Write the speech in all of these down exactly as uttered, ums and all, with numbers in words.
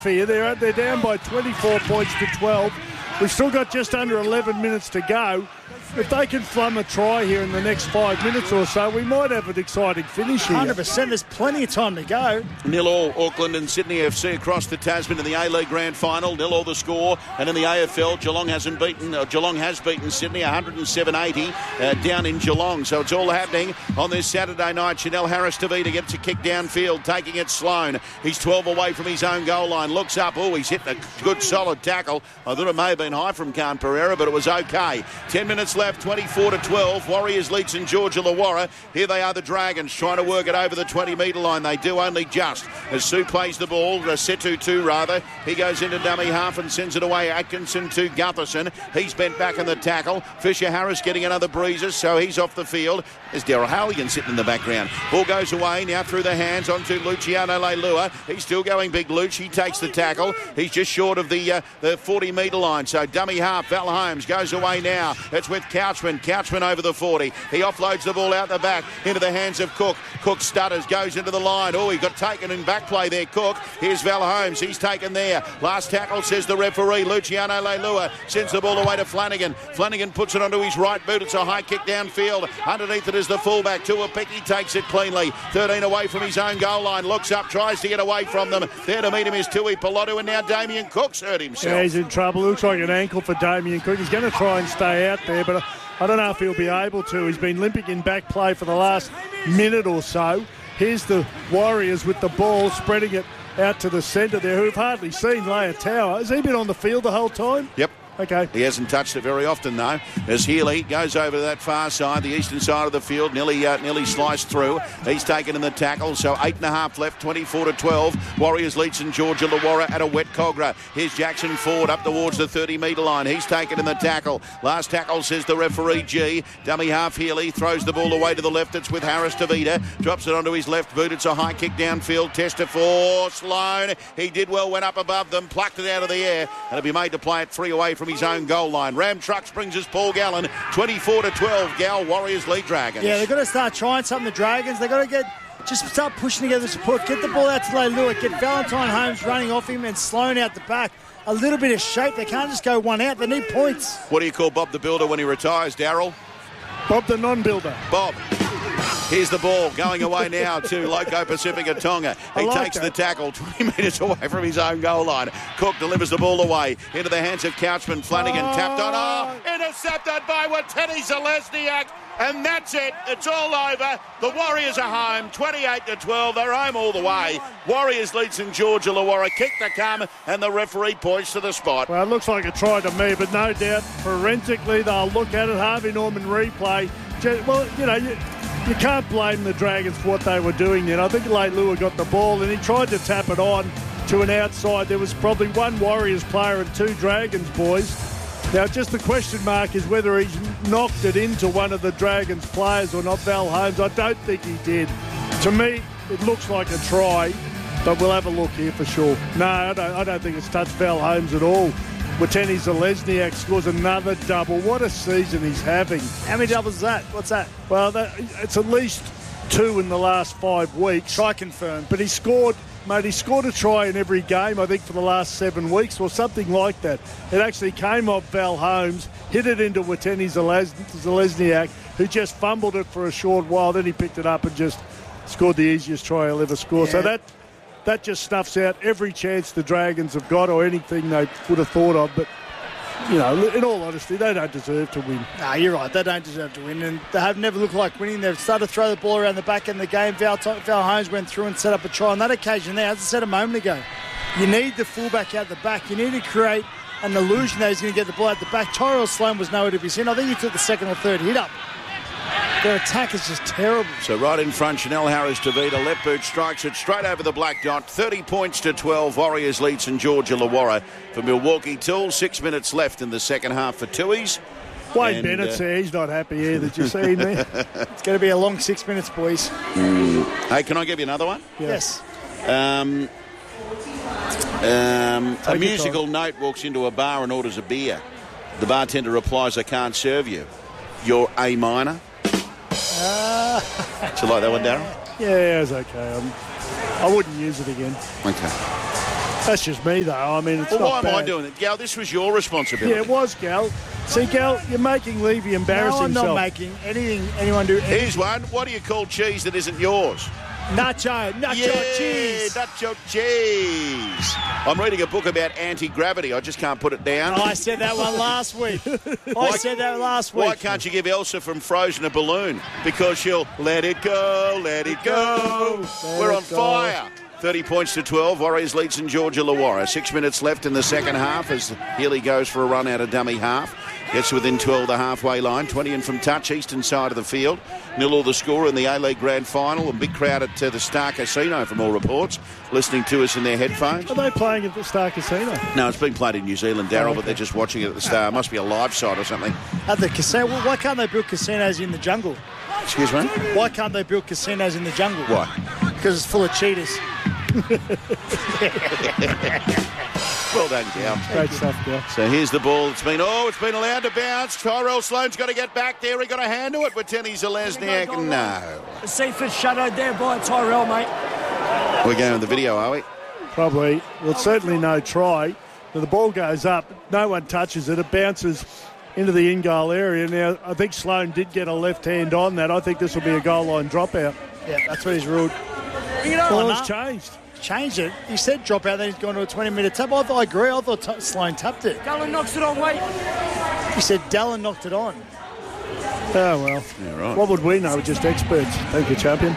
Here they're they're down by twenty-four points to twelve. We've still got just under eleven minutes to go. If they can flum a try here in the next five minutes or so, we might have an exciting finish here. one hundred percent. There's plenty of time to go. Nil all, Auckland and Sydney F C across to Tasman in the A-League Grand Final. Nil all the score. And in the A F L, Geelong hasn't beaten. Uh, Geelong has beaten Sydney one hundred seven eighty uh, down in Geelong. So it's all happening on this Saturday night. Chanel Harris-Tavita gets a kick downfield, taking it Sloan. He's twelve away from his own goal line. Looks up. Oh, he's hit a good solid tackle. I thought it may have been high from Khan Pereira, but it was okay. Ten minutes left. twenty-four to twelve. Warriors lead St George Illawarra. Here they are, the Dragons, trying to work it over the twenty metre line. They do only just as Sue plays the ball. Setu two rather. He goes into dummy half and sends it away. Atkinson to Gutherson. He's bent back in the tackle. Fisher Harris getting another breezes, so he's off the field. There's Daryl Halligan sitting in the background. Ball goes away now through the hands onto Luciano Leilua. He's still going big. Luch. He takes the tackle. He's just short of the uh, the forty metre line. So dummy half. Val Holmes goes away now. It's with Couchman. Couchman over the forty. He offloads the ball out the back into the hands of Cook. Cook stutters, goes into the line. Oh, he got taken in back play there, Cook. Here's Val Holmes. He's taken there. Last tackle, says the referee. Luciano Leilua sends the ball away to Flanagan. Flanagan puts it onto his right boot. It's a high kick downfield. Underneath it is the fullback. Tuapiki takes it cleanly. thirteen away from his own goal line. Looks up, tries to get away from them. There to meet him is Tui Pilotu, and now Damien Cook's hurt himself. Yeah, he's in trouble. Looks like an ankle for Damien Cook. He's going to try and stay out there, but I don't know if he'll be able to. He's been limping in back play for the last minute or so. Here's the Warriors with the ball, spreading it out to the centre there, who've hardly seen Leia Tower. Has he been on the field the whole time? Yep. Okay. He hasn't touched it very often, though, as Healy goes over to that far side, the eastern side of the field, nearly uh, nearly sliced through. He's taken in the tackle, so eight and a half left, twenty-four to twelve. Warriors lead St George Illawarra at a wet Cogra. Here's Jackson Ford up towards the thirty metre line. He's taken in the tackle. Last tackle, says the referee, G. Dummy half Healy throws the ball away to the left. It's with Harris-Tavita. Drops it onto his left boot. It's a high kick downfield. Tester for Sloan. He did well, went up above them, plucked it out of the air, and it'll be made to play it three away from his own goal line. Ram Trucks brings us Paul Gallen. twenty-four to twelve. Gal, Warriors lead Dragons. Yeah, they've got to start trying something, the Dragons. They've got to get, just start pushing together support. Get the ball out to Leilua. Get Valentine Holmes running off him and Sloan out the back. A little bit of shape. They can't just go one out. They need points. What do you call Bob the Builder when he retires, Darryl? Bob the non-builder. Bob. Here's the ball going away now to Loco Pacifica Tonga. He like takes that. the tackle twenty metres away from his own goal line. Cook delivers the ball away into the hands of Couchman. Flanagan Oh. tapped on. Oh, intercepted by Wateni Zalesniak. And that's it. It's all over. The Warriors are home. twenty-eight to twelve. They're home all the way. Warriors lead St George Illawarra. Kick to come, and the referee points to the spot. Well, it looks like a try to me, but no doubt forensically they'll look at it. Harvey Norman replay. Ju- Well, you know, you, you can't blame the Dragons for what they were doing then. I think Leilua got the ball and he tried to tap it on to an outside. There was probably one Warriors player and two Dragons boys. Now, just the question mark is whether he's knocked it into one of the Dragons players or not. Val Holmes, I don't think he did. To me, it looks like a try, but we'll have a look here for sure. No, I don't, I don't think it's touched Val Holmes at all. Wateni Zalesniak scores another double. What a season he's having. How many doubles is that? What's that? Well, that, it's at least two in the last five weeks. Try confirmed. But he scored, mate, he scored a try in every game, I think, for the last seven weeks or something like that. It actually came off Val Holmes, hit it into Wateni Zales- Zalesniak, who just fumbled it for a short while. Then he picked it up and just scored the easiest try he'll ever score. Yeah. So that that just snuffs out every chance the Dragons have got or anything they would have thought of. But, you know, in all honesty, they don't deserve to win. No, you're right. They don't deserve to win, and they have never looked like winning. They've started to throw the ball around the back end of the game. Val, Val Holmes went through and set up a try on that occasion there. As I said a moment ago, you need the fullback out the back. You need to create an illusion that he's going to get the ball out the back. Tyrell Sloan was nowhere to be seen. I think he took the second or third hit up. Their attack is just terrible. So right in front, Chanel Harris-Tavita. Left boot strikes it straight over the black dot. thirty points to twelve. Warriors lead St George Illawarra for Milwaukee Tool. Six minutes left in the second half for Tui's. Wayne And, Bennett's uh, there. He's not happy either. Did you see him there? It's going to be a long six minutes, boys. Hey, can I give you another one? Yes. Um, um, a your musical note walks into a bar and orders a beer. The bartender replies, "I can't serve you. You're A minor." Uh, Do you like that one, Darren? Yeah, it was okay. Um, I wouldn't use it again. Okay. That's just me, though. I mean, it's Well, not why am bad. I doing it? Gal, this was your responsibility. Yeah, it was, Gal. See, Gal, you're making Levy embarrass No, I'm himself. not making anything, anyone do anything. Here's one. What do you call cheese that isn't yours? Nacho, nacho yeah, cheese. nacho cheese. I'm reading a book about anti-gravity. I just can't put it down. I said that one last week. I Why- said that last week. Why can't you give Elsa from Frozen a balloon? Because she'll let it go, let it go. Let We're it on go. fire. thirty points to twelve. Warriors lead St George Illawarra. Six minutes left in the second half as Healy goes for a run out of dummy half. Gets within twelve the halfway line. twenty in from touch, eastern side of the field. Nil all the score in the A-League Grand Final. A big crowd at uh, the Star Casino from all reports, listening to us in their headphones. Are they playing at the Star Casino? No, it's been played in New Zealand, Daryl, Oh, okay. but they're just watching it at the Star. It must be a live site or something. At the casino, well, why can't they build casinos in the jungle? Excuse me? Why can't they build casinos in the jungle? Why? Because it's full of cheaters. Well done, Gal. Great stuff, Gal. So here's the ball. It's been, oh, it's been allowed to bounce. Tyrell Sloan's got to get back there. He got a hand to it, but Tenny Zalesniak, no. The Seaford shadowed there by Tyrell, mate. We're going to the video, are we? Probably. Well, certainly no try. Now, the ball goes up. No one touches it. It bounces into the in-goal area. Now, I think Sloan did get a left hand on that. I think this will be a goal line dropout. Yeah, that's what he's ruled. Well, no. it's changed. Changed it. He said drop out, then he's gone to a twenty-minute tap. I, I agree. I thought t- Sloan tapped it. Dallin knocks it on, wait. He said Dallin knocked it on. Oh, well. Yeah, right. What would we know? We're just experts. Thank you, champion.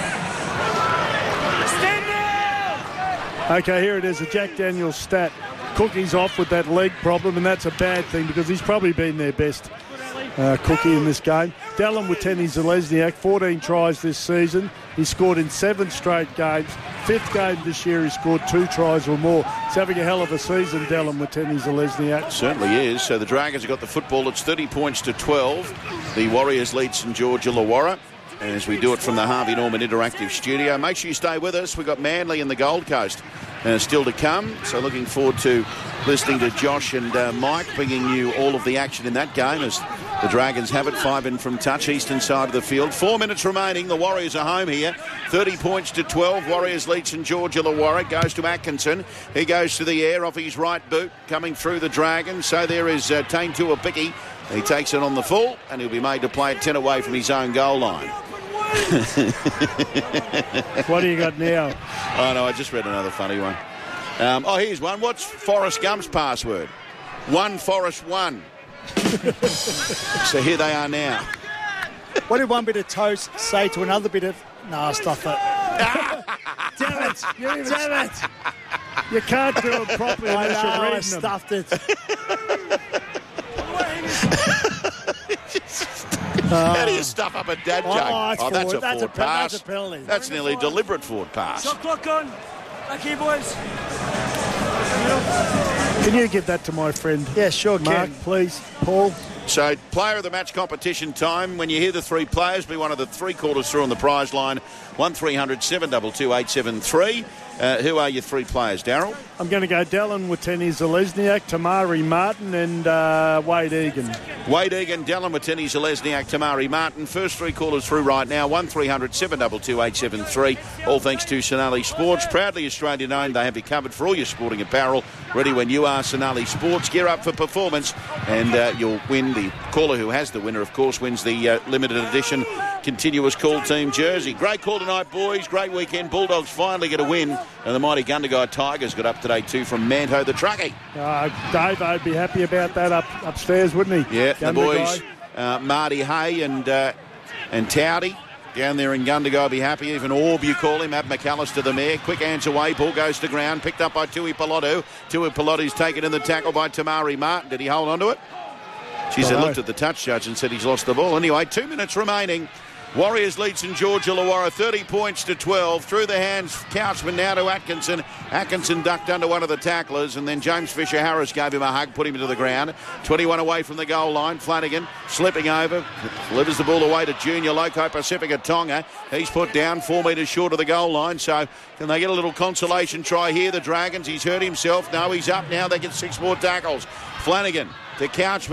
Stand down! Okay, here it is, a Jack Daniels stat. Cookie's off with that leg problem, and that's a bad thing because he's probably been their best uh, cookie in this game. Dallin with Tenny Zalesniak, fourteen tries this season. He scored in seven straight games. Fifth game this year, he scored two tries or more. He's having a hell of a season, Dallin with Tenny Zalesniak. Certainly is. So the Dragons have got the football. It's thirty points to twelve. The Warriors lead St George Illawarra. And as we do it from the Harvey Norman Interactive Studio, make sure you stay with us. We've got Manly and the Gold Coast uh, still to come. So looking forward to listening to Josh and uh, Mike bringing you all of the action in that game as the Dragons have it. Five in from touch, eastern side of the field. Four minutes remaining. The Warriors are home here. thirty points to twelve. Warriors lead St George Illawarra. Goes to Atkinson. He goes to the air off his right boot, coming through the Dragons. So there is uh, Taintua Bicky. He takes it on the full, and he'll be made to play it ten away from his own goal line. What do you got now? Oh, no, I just read another funny one. Um, oh, here's one. What's Forrest Gump's password? One Forrest one. So here they are now. What did one bit of toast say to another bit of... Nah, stuff it. Damn it! You, even, Damn it! You can't do it properly I unless know, you're I reading them. stuffed it. How do you stuff up a dad joke? Oh, it's oh, that's a forward. That's forward a pe- pass. that's a penalty. That's nearly a deliberate forward pass. Shot clock on. Back here, boys. Can you give that to my friend Yeah, sure, Mark, Ken. please? Paul? So, player of the match competition time. When you hear the three players, be one of the three quarters through on the prize line. one three hundred seven two two eight seven three. Uh, who are your three players, Daryl? I'm going to go Dallin with Tenny Zalesniak, Tamari Martin and uh, Wade Egan. Wade Egan, Dallin Watini, Zalesniak, Tamari Martin. First three callers through right now. one three hundred seven two two eight seven three. All thanks to Sonali Sports. Proudly Australian owned. They have you covered for all your sporting apparel. Ready when you are. Sonali Sports. Gear up for performance and uh, you'll win. The caller who has the winner, of course, wins the uh, limited edition continuous call team jersey. Great call tonight, boys. Great weekend. Bulldogs finally get a win. And the mighty Gundagai Tigers got up today too from Manto the Truckie. Uh, Dave, I'd be happy about that up upstairs, wouldn't he? Yeah, the Gundagai. boys, uh, Marty Hay and uh, and Towdy down there in Gundagai will be happy. Even Orb, you call him. Ab McAllister, the mayor. Quick hands away. Ball goes to ground. Picked up by Tui Pilotu. Tui Pilotu's taken in the tackle by Tamari Martin. Did he hold on to it? She said, Oh. looked at the touch judge and said he's lost the ball. Anyway, two minutes remaining. Warriors lead St George Illawarra thirty points to twelve. Through the hands, Couchman now to Atkinson. Atkinson ducked under one of the tacklers and then James Fisher-Harris gave him a hug, put him into the ground. twenty-one away from the goal line. Flanagan slipping over. Delivers the ball away to Junior Loco Pacifica Tonga. He's put down four metres short of the goal line. So can they get a little consolation try here? The Dragons, he's hurt himself. No, he's up now. They get six more tackles. Flanagan to Couchman.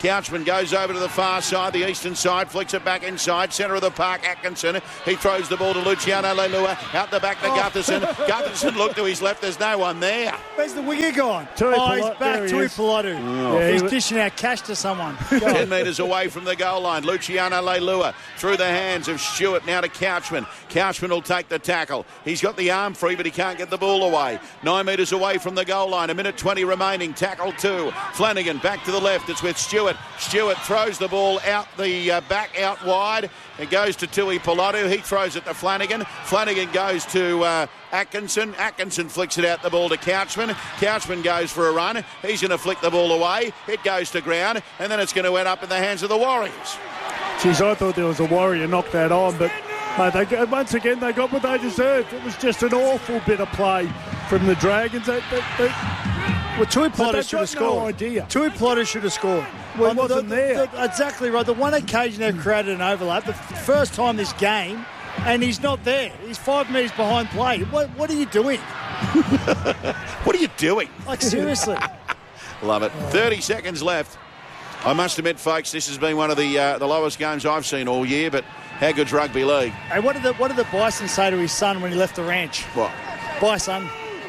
Couchman goes over to the far side, the eastern side, flicks it back inside, centre of the park, Atkinson. He throws the ball to Luciano Leilua, out the back to oh. Gutherson. Gutherson looked to his left, there's no one there. Where's the winger gone? Tui oh, Pil- he's back, Tui Pilotu. Oh. Yeah, he's dishing out cash to someone. ten metres away from the goal line. Luciano Leilua through the hands of Stewart, now to Couchman. Couchman will take the tackle. He's got the arm free, but he can't get the ball away. Nine metres away from the goal line. A minute twenty remaining. Tackle two. Flanagan back to the left. It's with Stewart. Stewart throws the ball out the uh, back, out wide. It goes to Tui Pilotu. He throws it to Flanagan. Flanagan goes to uh, Atkinson. Atkinson flicks it out the ball to Couchman. Couchman goes for a run. He's going to flick the ball away. It goes to ground, and then it's going to end up in the hands of the Warriors. Jeez, I thought there was a Warrior knocked that on, but mate, they, once again they got what they deserved. It was just an awful bit of play from the Dragons. They, they, they, well, Tui Pilotu should have scored. No idea. Tui Pilotu should have scored. Well, he wasn't the, there. The, exactly right. The one occasion they've created an overlap, the first time this game, and he's not there. He's five metres behind play. What, what are you doing? What are you doing? Like, seriously. Love it. thirty seconds left. I must admit, folks, this has been one of the uh, the lowest games I've seen all year, but how good's rugby league? Hey, what did the what did the Bison say to his son when he left the ranch? What? Bye, son.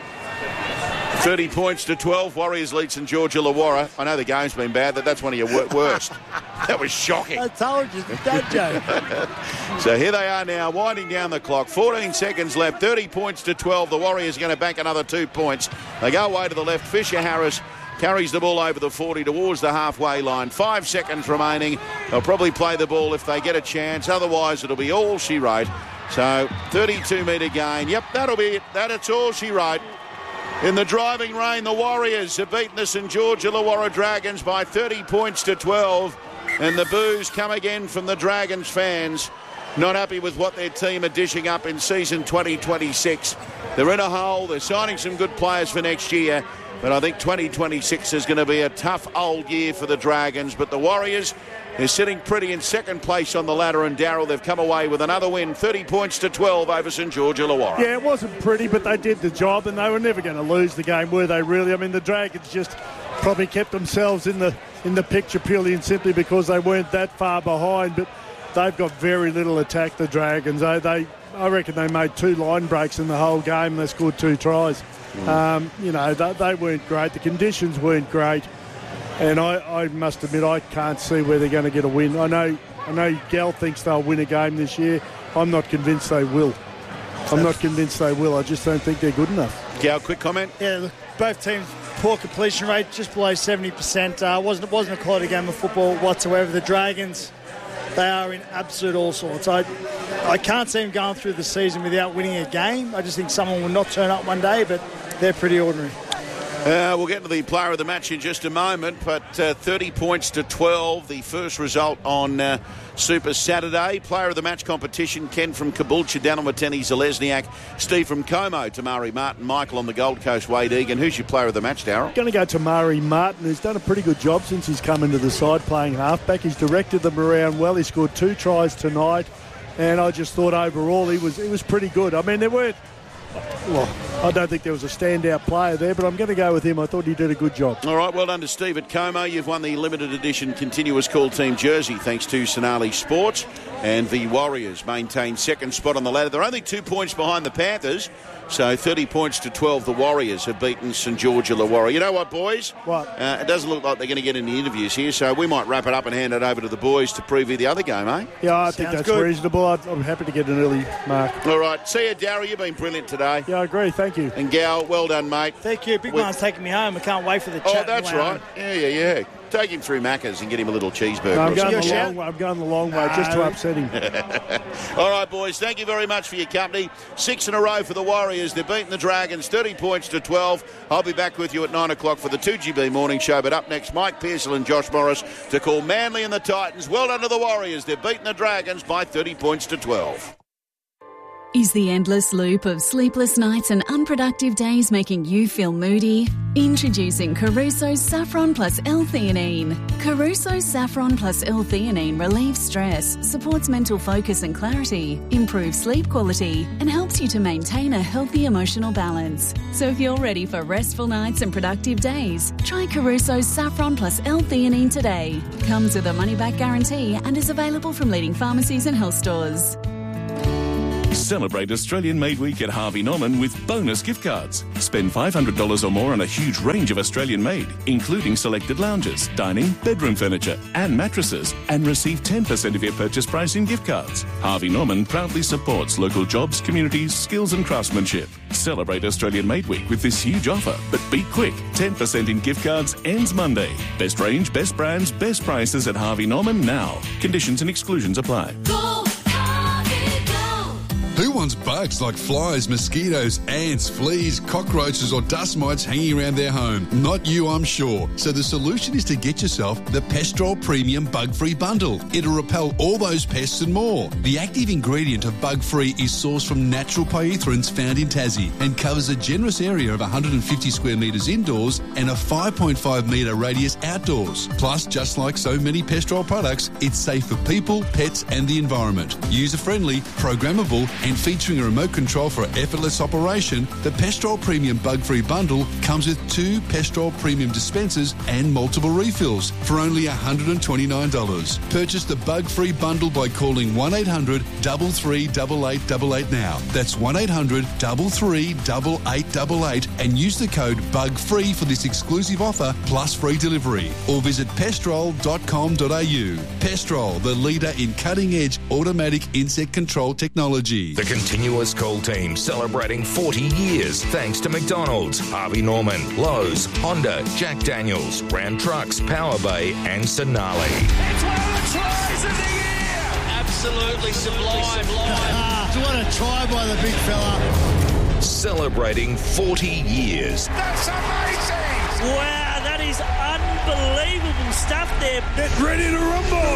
thirty points to twelve. Warriors lead St George Illawarra. I know the game's been bad, but that's one of your wor- worst. That was shocking. I told you, dad joke. So here they are now, winding down the clock. fourteen seconds left. thirty points to twelve. The Warriors are going to bank another two points. They go away to the left. Fisher Harris carries the ball over the forty towards the halfway line. Five seconds remaining. They'll probably play the ball if they get a chance. Otherwise, it'll be all she wrote. So, thirty-two metre gain. Yep, that'll be it. That's all she wrote. In the driving rain, the Warriors have beaten the St George Illawarra Dragons by thirty points to twelve. And the boos come again from the Dragons fans. Not happy with what their team are dishing up in season twenty twenty-six. They're in a hole. They're signing some good players for next year. But I think twenty twenty-six is going to be a tough old year for the Dragons. But the Warriors, they're sitting pretty in second place on the ladder. And Darryl, they've come away with another win, thirty points to twelve over St George Illawarra. Yeah, it wasn't pretty, but they did the job, and they were never going to lose the game, were they really? I mean, the Dragons just probably kept themselves in the in the picture purely and simply because they weren't that far behind. But they've got very little attack, the Dragons. They, they I reckon they made two line breaks in the whole game, and they scored two tries. Mm. Um, you know, they, they weren't great. The conditions weren't great. And I, I must admit, I can't see where they're going to get a win. I know I know Gal thinks they'll win a game this year. I'm not convinced they will. I'm not convinced they will. I just don't think they're good enough. Gal, quick comment? Yeah, look, both teams, poor completion rate, just below seventy percent. Uh, wasn't, wasn't a quality game of football whatsoever. The Dragons, they are in absolute all sorts. I, I can't see them going through the season without winning a game. I just think someone will not turn up one day, but they're pretty ordinary. Uh, we'll get to the player of the match in just a moment, but uh, thirty points to twelve, the first result on uh, Super Saturday. Player of the match competition, Ken from Caboolture, Daniel Mateni, Zalesniak, Steve from Como, Tamari Martin, Michael on the Gold Coast, Wade Egan. Who's your player of the match, Darryl? Going to go to Tamari Martin, who's done a pretty good job since he's come into the side playing halfback. He's directed them around well. He scored two tries tonight, and I just thought overall he was he was pretty good. I mean, there weren't Well, I don't think there was a standout player there, but I'm going to go with him. I thought he did a good job. All right, well done to Steve at Como. You've won the limited edition continuous call team jersey thanks to Sonali Sports. And the Warriors maintain second spot on the ladder. They're only two points behind the Panthers. So thirty points to twelve, the Warriors have beaten St George Illawarra. You know what, boys? What? Uh, it doesn't look like they're going to get any interviews here, so we might wrap it up and hand it over to the boys to preview the other game, eh? Yeah, I think Sounds that's good. reasonable. I'd, I'm happy to get an early mark. All right. See you, Darryl. You've been brilliant today. Yeah, I agree. Thank you. And Gal, well done, mate. Thank you. Big We- man's taking me home. I can't wait for the Oh, chat. that's right. Yeah, yeah, yeah. Take him through Macca's and get him a little cheeseburger. No, I'm, or going something. the Your long way. I'm going the long way just to No. upset him. All right, boys, thank you very much for your company. Six in a row for the Warriors. They've beaten the Dragons thirty points to twelve. I'll be back with you at nine o'clock for the two G B morning show. But up next, Mike Pearsall and Josh Morris to call Manly and the Titans. Well done to the Warriors. They've beaten the Dragons by thirty points to twelve. Is the endless loop of sleepless nights and unproductive days making you feel moody? Introducing Caruso Saffron Plus L-theanine. Caruso Saffron Plus L-theanine relieves stress, supports mental focus and clarity, improves sleep quality, and helps you to maintain a healthy emotional balance. So if you're ready for restful nights and productive days, try Caruso Saffron Plus L-theanine today. Comes with a money-back guarantee and is available from leading pharmacies and health stores. Celebrate Australian Made Week at Harvey Norman with bonus gift cards. Spend five hundred dollars or more on a huge range of Australian made, including selected lounges, dining, bedroom furniture and mattresses, and receive ten percent of your purchase price in gift cards. Harvey Norman proudly supports local jobs, communities, skills and craftsmanship. Celebrate Australian Made Week with this huge offer, but be quick. ten percent in gift cards ends Monday. Best range, best brands, best prices at Harvey Norman now. Conditions and exclusions apply. Go, Harvey, go. Who wants bugs like flies, mosquitoes, ants, fleas, cockroaches or dust mites hanging around their home? Not you, I'm sure. So the solution is to get yourself the Pestrol Premium Bug-Free Bundle. It'll repel all those pests and more. The active ingredient of Bug-Free is sourced from natural pyrethroins found in Tassie and covers a generous area of one hundred fifty square metres indoors and a five point five metre radius outdoors. Plus, just like so many Pestrol products, it's safe for people, pets and the environment. User-friendly, programmable and featuring a remote control for effortless operation, the Pestrol Premium Bug-Free Bundle comes with two Pestrol Premium dispensers and multiple refills for only one hundred twenty-nine dollars. Purchase the Bug-Free Bundle by calling one eight hundred, three three eight eight eight eight now. That's one eight hundred, three three eight eight eight eight and use the code BUGFREE for this exclusive offer plus free delivery. Or visit pestrol dot com dot a u. Pestrol, the leader in cutting-edge automatic insect control technology. The continuous call team celebrating forty years thanks to McDonald's, Harvey Norman, Lowe's, Honda, Jack Daniels, Ram Trucks, Power Bay and Sonali. It's one of the tries of the year. Absolutely sublime. Ah, what a try by the big fella. Celebrating forty years. That's amazing. Wow, that is unbelievable stuff there. Get ready to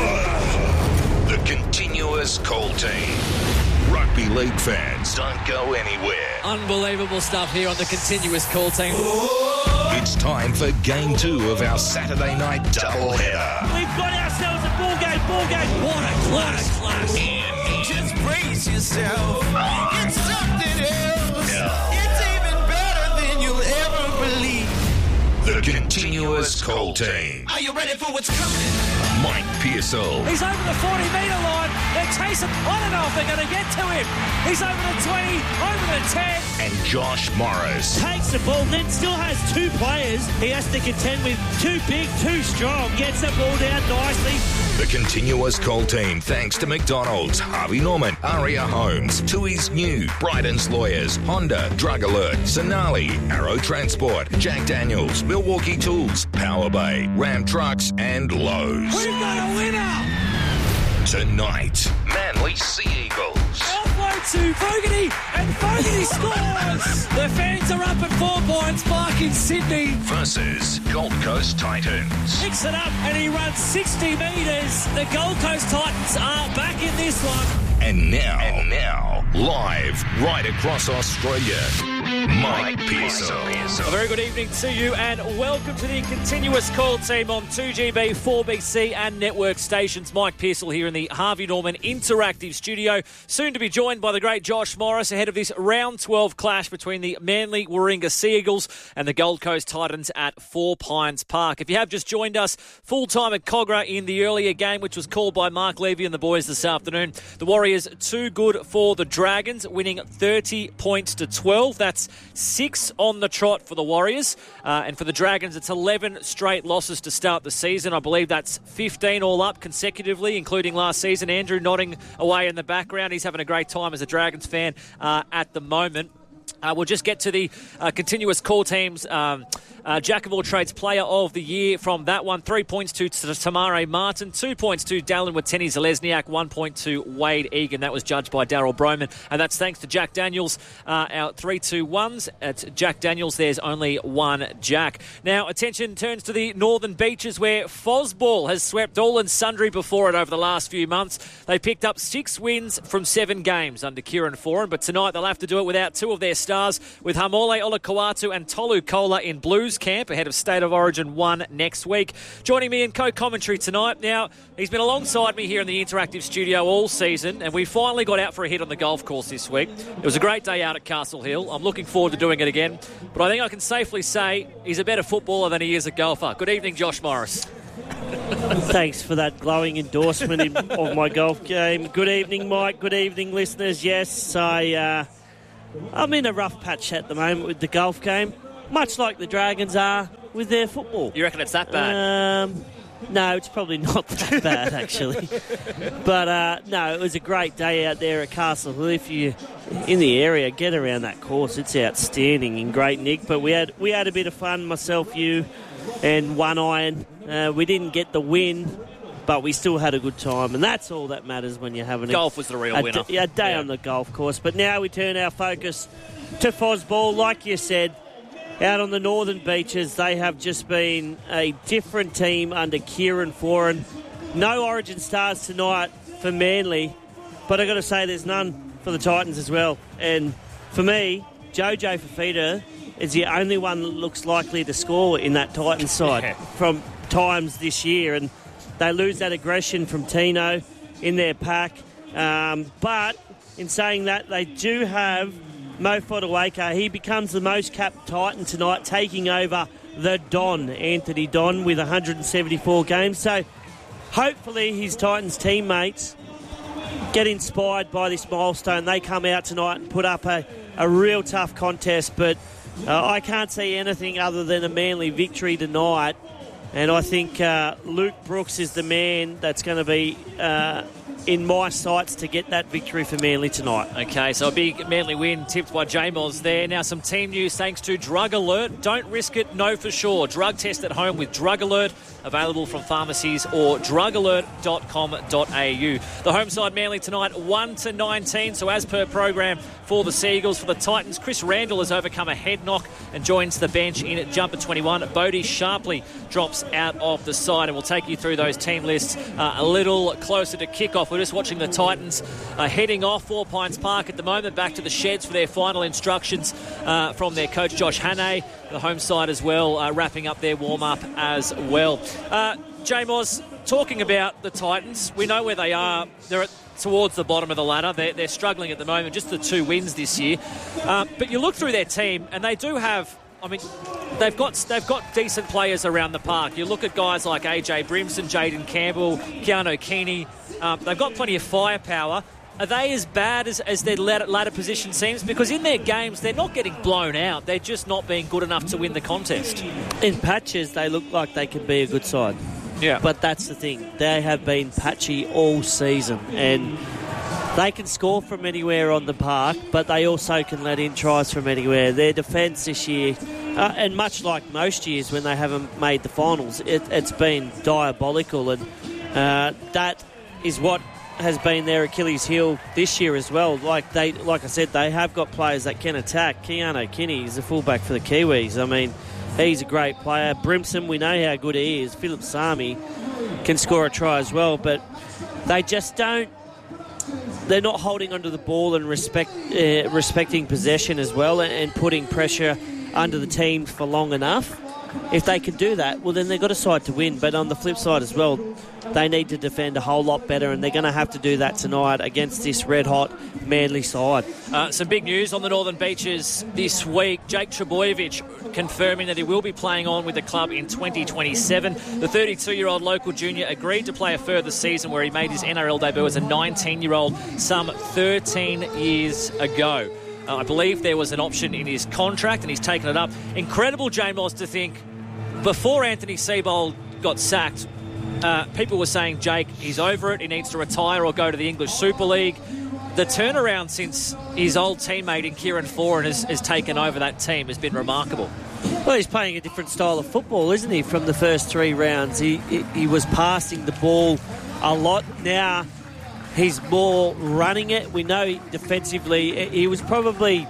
rumble. The continuous call team. Rugby league fans, don't go anywhere. Unbelievable stuff here on the continuous call team. It's time for game two of our Saturday night doubleheader. We've got ourselves a ball game, ball game. What a class, class. Just brace yourself. It's something else. It's even better than you'll ever believe. The continuous call team. Are you ready for what's coming? Mike Pearsall. He's over the forty metre line. They're chasing. I don't know if they're going to get to him. He's over the twenty, over the ten. And Josh Morris. Takes the ball, then still has two players he has to contend with. Too big, too strong. Gets the ball down nicely. The continuous call team thanks to McDonald's, Harvey Norman, Aria Homes, Tui's New, Bryden's Lawyers, Honda, Drug Alert, Sonali, Arrow Transport, Jack Daniels, Milwaukee Tools, Power Bay, Ram Trucks and Lowe's. We've got a winner! Tonight, Manly Sea Eagles. Offload to Fogarty, and Fogarty scores! The fans are up at four points, Mark in Sydney. Versus Gold Coast Titans. Picks it up, and he runs sixty metres. The Gold Coast Titans are back in this one. And now, and now, live right across Australia, Mike Pearsall. A very good evening to you and welcome to the continuous call team on two G B, four B C and network stations. Mike Pearsall here in the Harvey Norman Interactive Studio, soon to be joined by the great Josh Morris ahead of this round twelve clash between the Manly Warringah Sea Eagles and the Gold Coast Titans at Four Pines Park. If you have just joined us full-time at Cogra in the earlier game, which was called by Mark Levy and the boys this afternoon, the Warriors too good for the Dragons, winning thirty points to twelve. That's six on the trot for the Warriors. Uh, and for the Dragons, it's eleven straight losses to start the season. I believe that's fifteen all up consecutively, including last season. Andrew nodding away in the background. He's having a great time as a Dragons fan uh, at the moment. Uh, we'll just get to the uh, continuous call teams. Um, uh, Jack of all trades player of the year from that one. Three points to Tamare Martin. Two points to Dallin Watene-Zelezniak. One point to Wade Egan. That was judged by Daryl Broman. And that's thanks to Jack Daniels. Uh, our three two ones. At Jack Daniels, there's only one Jack. Now, attention turns to the Northern Beaches where Fosball has swept all and sundry before it over the last few months. They picked up six wins from seven games under Kieran Foran. But tonight they'll have to do it without two of their Stars with Hamole Olakauatu and Tolu Kola in Blues camp ahead of State of Origin one next week. Joining me in co-commentary tonight. Now, he's been alongside me here in the Interactive studio all season, and we finally got out for a hit on the golf course this week. It was a great day out at Castle Hill. I'm looking forward to doing it again, but I think I can safely say he's a better footballer than he is a golfer. Good evening, Josh Morris. Thanks for that glowing endorsement in, of my golf game. Good evening, Mike. Good evening, listeners. Yes, I, uh, I'm in a rough patch at the moment with the golf game, much like the Dragons are with their football. You reckon it's that bad? Um, no, it's probably not that bad, actually. But, uh, no, it was a great day out there at Castle Hill. If you're in the area, get around that course. It's outstanding in great nick. But we had we had a bit of fun, myself, you, and One Iron. Uh, we didn't get the win, but we still had a good time, and that's all that matters when you're having golf a, was the real a, winner. D- a day yeah. on the golf course. But now we turn our focus to Fosball. Like you said, out on the northern beaches, they have just been a different team under Kieran Foran. No Origin stars tonight for Manly, but I've got to say there's none for the Titans as well. And for me, Jojo Fafita is the only one that looks likely to score in that Titans side yeah. from times this year, and they lose that aggression from Tino in their pack. Um, but in saying that, they do have Mo Fotuaika. He becomes the most capped Titan tonight, taking over the Don, Anthony Don, with one hundred seventy-four games. So hopefully his Titans teammates get inspired by this milestone. They come out tonight and put up a, a real tough contest, but uh, I can't see anything other than a Manly victory tonight. And I think uh, Luke Brooks is the man that's going to be uh, in my sights to get that victory for Manly tonight. Okay, so a big Manly win tipped by J-Moz there. Now some team news thanks to Drug Alert. Don't risk it, know for sure. Drug test at home with Drug Alert. Available from pharmacies or drug alert dot com dot a u. The home side Manly tonight, one to nineteen. So as per program for the Seagulls. For the Titans, Chris Randall has overcome a head knock and joins the bench in at jumper twenty-one. Bodie Sharpley drops out of the side, and we'll take you through those team lists uh, a little closer to kickoff. We're just watching the Titans uh, heading off Four Pines Park at the moment, back to the sheds for their final instructions uh, from their coach Josh Hannay. The home side as well, uh, wrapping up their warm-up as well. Uh, J-Moz, talking about the Titans, we know where they are. They're at, towards the bottom of the ladder. They're, they're struggling at the moment, just the two wins this year. Uh, but you look through their team, and they do have, I mean, they've got they've got decent players around the park. You look at guys like A J Brimson, Jaden Campbell, Keanu Keeney. Um, they've got plenty of firepower. Are they as bad as, as their ladder, ladder position seems? Because in their games, they're not getting blown out. They're just not being good enough to win the contest. In patches, they look like they can be a good side. Yeah. But that's the thing. They have been patchy all season. And they can score from anywhere on the park, but they also can let in tries from anywhere. Their defence this year, uh, and much like most years when they haven't made the finals, it, it's been diabolical. And uh, that is what has been their Achilles heel this year as well. Like they, like I said, they have got players that can attack. Keanu Kinney is the fullback for the Kiwis. I mean, he's a great player. Brimson, we know how good he is. Philip Sami can score a try as well, but they just don't. They're not holding onto the ball and respect, uh, respecting possession as well, and, and putting pressure under the team for long enough. If they can do that, well, then they've got a side to win. But on the flip side as well, they need to defend a whole lot better, and they're going to have to do that tonight against this red-hot Manly side. Uh, some big news on the Northern Beaches this week. Jake Trebojevic confirming that he will be playing on with the club in twenty twenty-seven. The thirty-two-year-old local junior agreed to play a further season where he made his N R L debut as a nineteen-year-old some thirteen years ago. Uh, I believe there was an option in his contract, and he's taken it up. Incredible, J-Moz, to think before Anthony Seibold got sacked, uh, people were saying, Jake, he's over it, he needs to retire or go to the English Super League. The turnaround since his old teammate in Kieran Foran has, has taken over that team has been remarkable. Well, he's playing a different style of football, isn't he, from the first three rounds? He, he, he was passing the ball a lot. Now he's more running it. We know defensively he was probably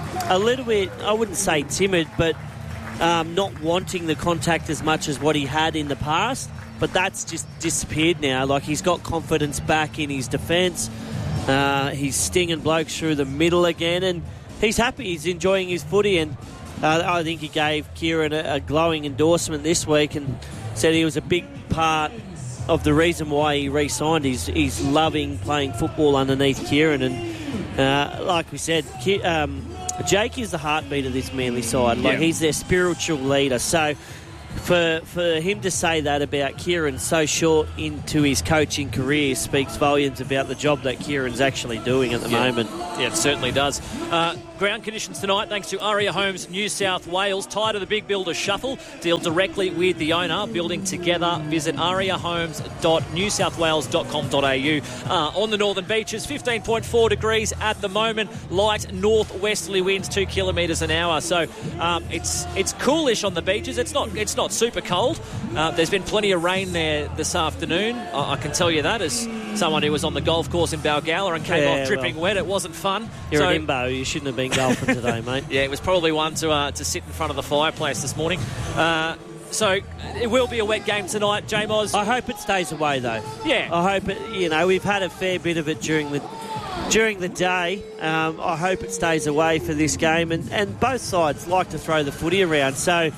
a little bit, I wouldn't say timid, but um, not wanting the contact as much as what he had in the past. But that's just disappeared now. Like, he's got confidence back in his defence. Uh, he's stinging blokes through the middle again. And he's happy. He's enjoying his footy, and uh, I think he gave Kieran a, a glowing endorsement this week and said he was a big part of the reason why he re-signed. He's, he's loving playing football underneath Kieran, and uh, like we said, Ki- um, Jake is the heartbeat of this Manly side. Like, yeah. he's their spiritual leader. So for for him to say that about Kieran so short into his coaching career speaks volumes about the job that Kieran's actually doing at the yeah. moment. Yeah, it certainly does. Uh, ground conditions tonight, thanks to Aria Homes New South Wales. Tired of the big builder shuffle? Deal directly with the owner. Building together. Visit aria homes dot new south wales dot com dot a u. Uh, on the northern beaches, fifteen point four degrees at the moment. Light northwesterly winds, two kilometres an hour. So um, it's it's coolish on the beaches. It's not it's not super cold. Uh, there's been plenty of rain there this afternoon. I, I can tell you that as someone who was on the golf course in Balgowlah and came Yeah, off dripping well, wet. It wasn't fun. You're so, an imbo. You shouldn't have been golfing today, mate. Yeah, it was probably one to uh, to sit in front of the fireplace this morning. Uh, so it will be a wet game tonight, J-Moz. I hope it stays away, though. Yeah. I hope it, you know, we've had a fair bit of it during the during the day. Um, I hope it stays away for this game, and, and both sides like to throw the footy around. So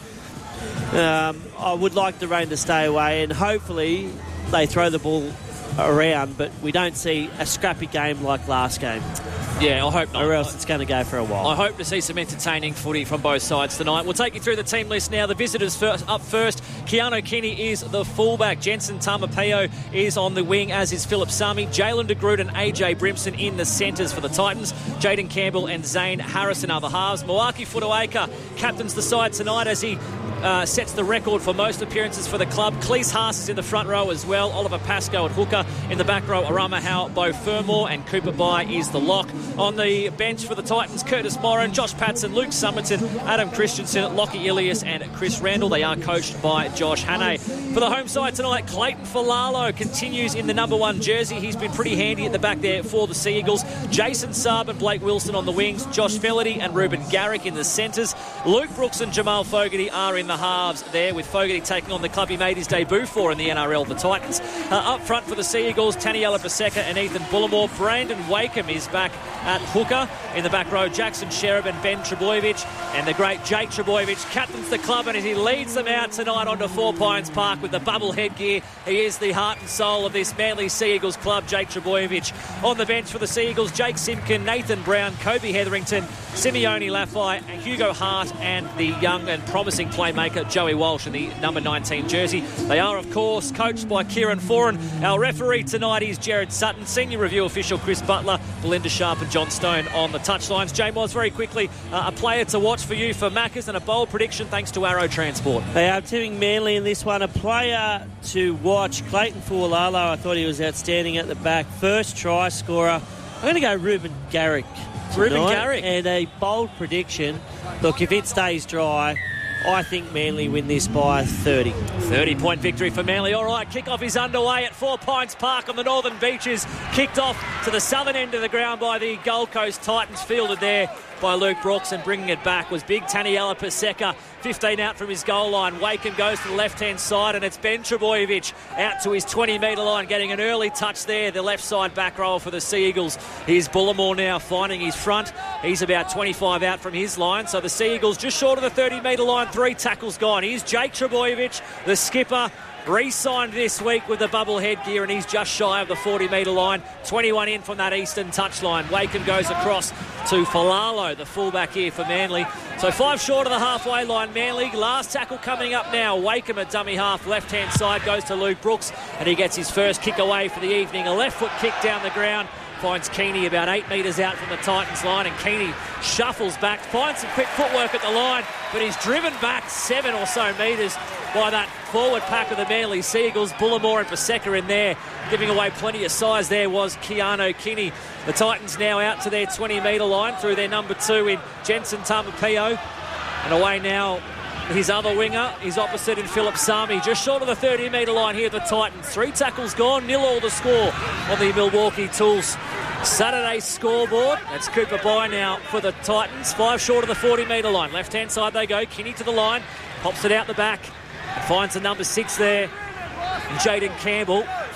um, I would like the rain to stay away, and hopefully they throw the ball around, but we don't see a scrappy game like last game. Yeah, I hope not. Or else it's going to go for a while. I hope to see some entertaining footy from both sides tonight. We'll take you through the team list now. The visitors first, up first. Keanu Kinney is the fullback. Jensen Tamapeo is on the wing, as is Philip Sami. Jalen de Groot and A J Brimson in the centres for the Titans. Jaden Campbell and Zane Harrison are the halves. Moaki Futuaika captains the side tonight as he uh, sets the record for most appearances for the club. Cleese Haas is in the front row as well. Oliver Pascoe at hooker. In the back row, Arama Howe, Bo Fermor, and Cooper Bai is the lock. On the bench for the Titans, Curtis Moran, Josh Patson, Luke Summerton, Adam Christensen, Lockie Ilias and Chris Randall. They are coached by Josh Hannay. For the home side tonight, Clayton Falalo continues in the number one jersey. He's been pretty handy at the back there for the Sea Eagles. Jason Saab and Blake Wilson on the wings. Josh Felity and Ruben Garrick in the centres. Luke Brooks and Jamal Fogarty are in the halves there, with Fogarty taking on the club he made his debut for in the N R L, the Titans. Uh, up front for the Sea Eagles, Taniela Paseka and Ethan Bullimore. Brandon Wakeham is back at hooker. In the back row, Jackson Sherab and Ben Trebojevic, and the great Jake Trebojevic captains the club, and as he leads them out tonight onto Four Pines Park with the bubble headgear, he is the heart and soul of this Manly Sea Eagles club, Jake Trebojevic. On the bench for the Sea Eagles, Jake Simpkin, Nathan Brown, Kobe Hetherington, Simeone Laffey, Hugo Hart, and the young and promising playmaker Joey Walsh in the number nineteen jersey. They are, of course, coached by Kieran Foran. Our referee tonight is Jared Sutton. Senior review official Chris Butler, Belinda Sharp and John Stone on the touchlines. J-Moz, very quickly, uh, a player to watch for you for Maccas and a bold prediction thanks to Arrow Transport. They are tipping Manly in this one. A player to watch, Clayton Fualalo. I thought he was outstanding at the back. First try scorer. I'm going to go Ruben Garrick. Ruben tonight. Garrick. And a bold prediction. Look, if it stays dry, I think Manly win this by thirty. thirty-point victory for Manly. All right, kick-off is underway at Four Pines Park on the northern beaches. Kicked off to the southern end of the ground by the Gold Coast Titans, fielded there by Luke Brooks, and bringing it back was big Taniela Paseka. fifteen out from his goal line. Wakeham goes to the left-hand side, and it's Ben Trebojevic out to his twenty-metre line, getting an early touch there, the left side back row for the Sea Eagles. Here's Bullimore now finding his front. He's about twenty-five out from his line, so the Sea Eagles just short of the thirty-metre line, three tackles gone. Here's Jake Trebojevic, the skipper, re-signed this week with the bubble headgear, and he's just shy of the forty-metre line. twenty-one in from that eastern touchline. Wakeham goes across to Falalo, the fullback here for Manly. So five short of the halfway line, Manly. Last tackle coming up now. Wakeham at dummy half, left-hand side, goes to Luke Brooks, and he gets his first kick away for the evening. A left-foot kick down the ground. Finds Keeney about eight metres out from the Titans line, and Keeney shuffles back, finds some quick footwork at the line, but he's driven back seven or so metres by that forward pack of the Manly Sea Eagles. Bullimore and Paseka in there, giving away plenty of size there was Keanu Kinney. The Titans now out to their twenty-metre line through their number two in Jensen Tamapeo, and away now his other winger is opposite in Philip Sami, just short of the thirty-metre line here, the Titans. Three tackles gone, nil all the score on the Milwaukee Tools Saturday scoreboard. That's Cooper Bai now for the Titans. Five short of the forty-metre line. Left-hand side they go. Kinney to the line, pops it out the back, and finds the number six there, Jaden Campbell.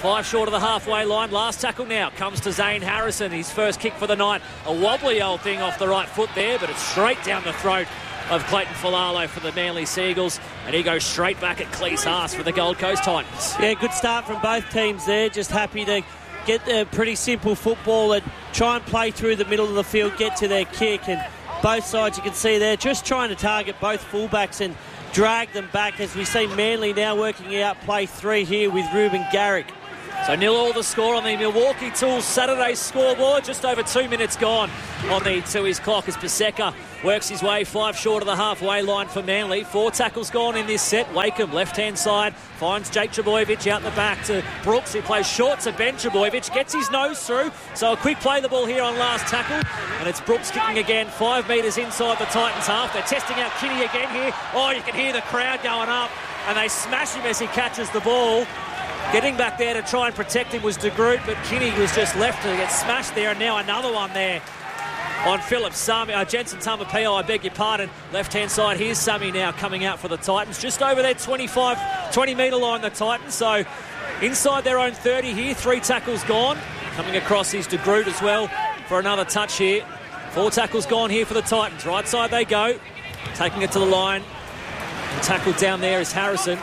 Five short of the halfway line. Last tackle now comes to Zane Harrison. His first kick for the night. A wobbly old thing off the right foot there, but it's straight down the throat of Clayton Falalo for the Manly Seagulls. And he goes straight back at Cleese Haas for the Gold Coast Titans. Yeah, good start from both teams there. Just happy to get the pretty simple football and try and play through the middle of the field, get to their kick. And both sides, you can see there, just trying to target both fullbacks and drag them back, as we see Manly now working out play three here with Ruben Garrick. So nil all the score on the Milwaukee Tools Saturday scoreboard. Just over two minutes gone on the Tui's clock as Paseka works his way five short of the halfway line for Manly. Four tackles gone in this set. Wakeham, left-hand side, finds Jake Trbojevic out the back to Brooks, who plays short to Ben Trbojevic, gets his nose through. So a quick play the ball here on last tackle. And it's Brooks kicking again, five metres inside the Titans half. They're testing out Kinney again here. Oh, you can hear the crowd going up. And they smash him as he catches the ball. Getting back there to try and protect him was De Groot, but Kinney was just left to get smashed there. And now another one there on Philip Sami. Uh, Jensen Tamapeo, I beg your pardon. Left-hand side, here's Sami now coming out for the Titans. Just over their twenty-five, twenty metre line, the Titans. So inside their own thirty here, three tackles gone. Coming across is De Groot as well for another touch here. Four tackles gone here for the Titans. Right side they go, taking it to the line. And tackled down there is Harrison.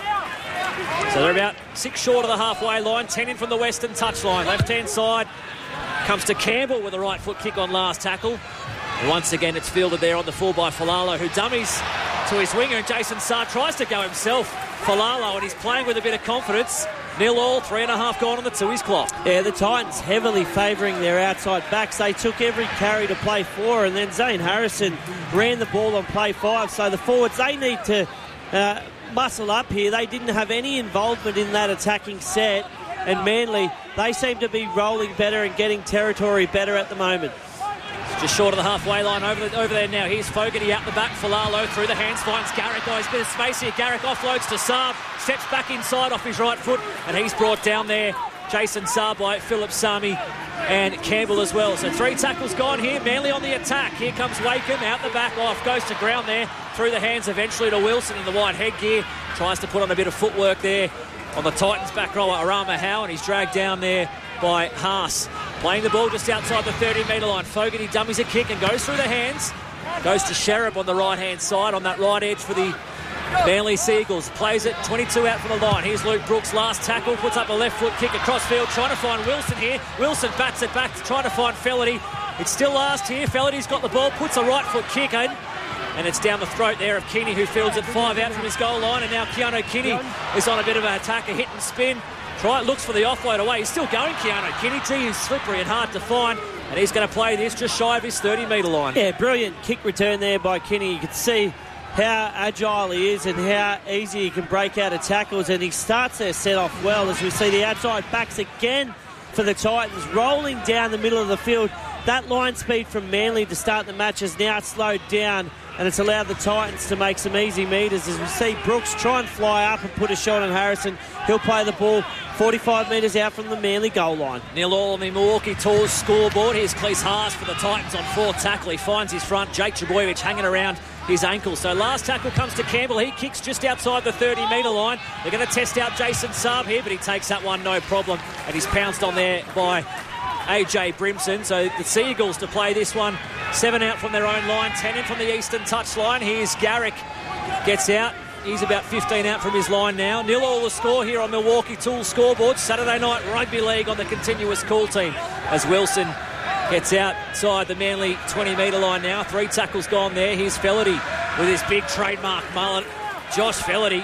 So they're about six short of the halfway line, ten in from the western touchline. Left-hand side comes to Campbell with a right foot kick on last tackle. And once again, it's fielded there on the full by Falalo, who dummies to his winger, and Jason Sarr tries to go himself. Falalo, and he's playing with a bit of confidence. Nil all, three and a half gone on the Tui's clock. Yeah, the Titans heavily favouring their outside backs. They took every carry to play four, and then Zane Harrison ran the ball on play five. So the forwards, they need to Uh, muscle up here. They didn't have any involvement in that attacking set, and Manly, they seem to be rolling better and getting territory better at the moment. Just short of the halfway line over, the, over there now. Here's Fogarty out the back. Falalo through the hands, finds Garrick. Oh, he's a bit of space here. Garrick offloads to Saab, steps back inside off his right foot, and he's brought down there. Jason Saab by Philip Sami and Campbell as well. So three tackles gone here. Manly on the attack. Here comes Wakeham out the back. Off goes to ground there. Through the hands eventually to Wilson in the white headgear. Tries to put on a bit of footwork there on the Titans back rower, Arama Howe, and he's dragged down there by Haas. Playing the ball just outside the thirty metre line. Fogarty dummies a kick and goes through the hands. Goes to Sherab on the right-hand side on that right edge for the Manly Seagulls. Plays it, twenty-two out from the line. Here's Luke Brooks, last tackle, puts up a left foot kick across field, trying to find Wilson here. Wilson bats it back to try to find Fellerty. It's still last here. Fellerty's got the ball, puts a right foot kick in, and it's down the throat there of Keaney, who fields it five out from his goal line. And now Keanu Kinney is on a bit of an attack, a hit and spin. Try, looks for the offload away. He's still going, Keanu Kinney. Gee, he's slippery and hard to find. And he's going to play this just shy of his thirty metre line. Yeah, brilliant kick return there by Kinney. You can see how agile he is and how easy he can break out of tackles. And he starts their set off well, as we see the outside backs again for the Titans, rolling down the middle of the field. That line speed from Manly to start the match has now slowed down, and it's allowed the Titans to make some easy metres. As we see Brooks try and fly up and put a shot on Harrison. He'll play the ball forty-five metres out from the Manly goal line. Nil all on the Milwaukee Tools scoreboard. Here's Cleese Haas for the Titans on fourth tackle. He finds his front. Jake Trbojevic hanging around his ankle. So last tackle comes to Campbell. He kicks just outside the thirty metre line. They're going to test out Jason Saab here, but he takes that one no problem. And he's pounced on there by A J Brimson. So the Seagulls to play this one. Seven out from their own line, ten in from the eastern touch line. Here's Garrick. Gets out. He's about fifteen out from his line now. Nil all the score here on Milwaukee Tools scoreboard. Saturday night rugby league on the continuous call team as Wilson gets outside the Manly twenty metre line now. Three tackles gone there. Here's Fellerty with his big trademark mullet. Josh Fellerty.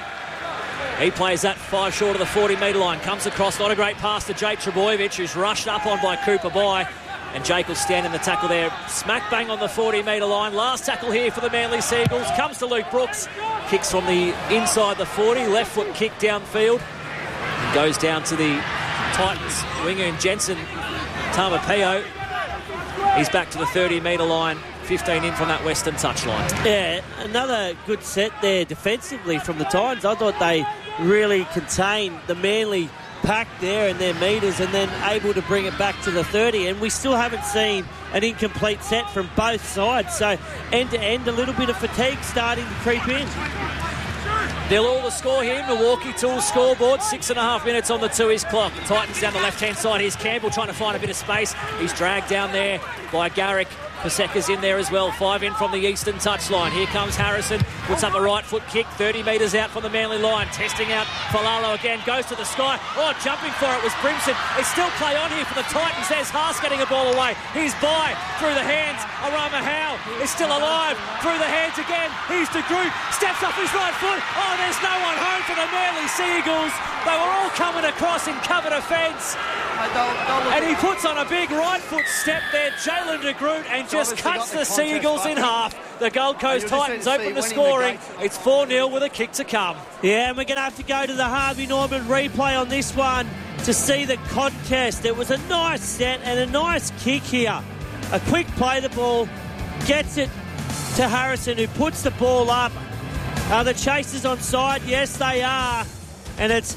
He plays that five short of the forty metre line. Comes across, not a great pass to Jake Trbojevic, who's rushed up on by Cooper Bye. And Jake will stand in the tackle there. Smack bang on the forty metre line. Last tackle here for the Manly Seagulls. Comes to Luke Brooks. Kicks from the inside the forty. Left foot kick downfield. And goes down to the Titans winger and Jensen Tamapeo. He's back to the thirty metre line. fifteen in from that western touchline. Yeah, another good set there defensively from the Titans. I thought they really contained the Manly pack there and their metres, and then able to bring it back to the thirty. And we still haven't seen an incomplete set from both sides. So end to end, a little bit of fatigue starting to creep in. They'll all the score here. Milwaukee Tools scoreboard. Six and a half minutes on the two-ish clock. The Titans down the left-hand side. Here's Campbell trying to find a bit of space. He's dragged down there by Garrick. Paseka's in there as well. Five in from the eastern touchline. Here comes Harrison. Puts up a right foot kick. thirty metres out from the Manly line. Testing out Falalo again. Goes to the sky. Oh, jumping for it was Brimson. It's still play on here for the Titans. There's Haas getting a ball away. He's by. Through the hands. Arama Howe is still alive. Through the hands again. He's De Groot. Steps off his right foot. Oh, there's no one home for the Manly Seagulls. They were all coming across in cover defence. And he puts on a big right foot step there. Jalen De Groot and just cuts the, the Seagulls in half. The Gold Coast Titans open the scoring. The it's four nil with a kick to come. Yeah, and we're going to have to go to the Harvey Norman replay on this one to see the contest. It was a nice set and a nice kick here. A quick play the ball, gets it to Harrison, who puts the ball up. Are the Chasers onside? Yes, they are. And it's,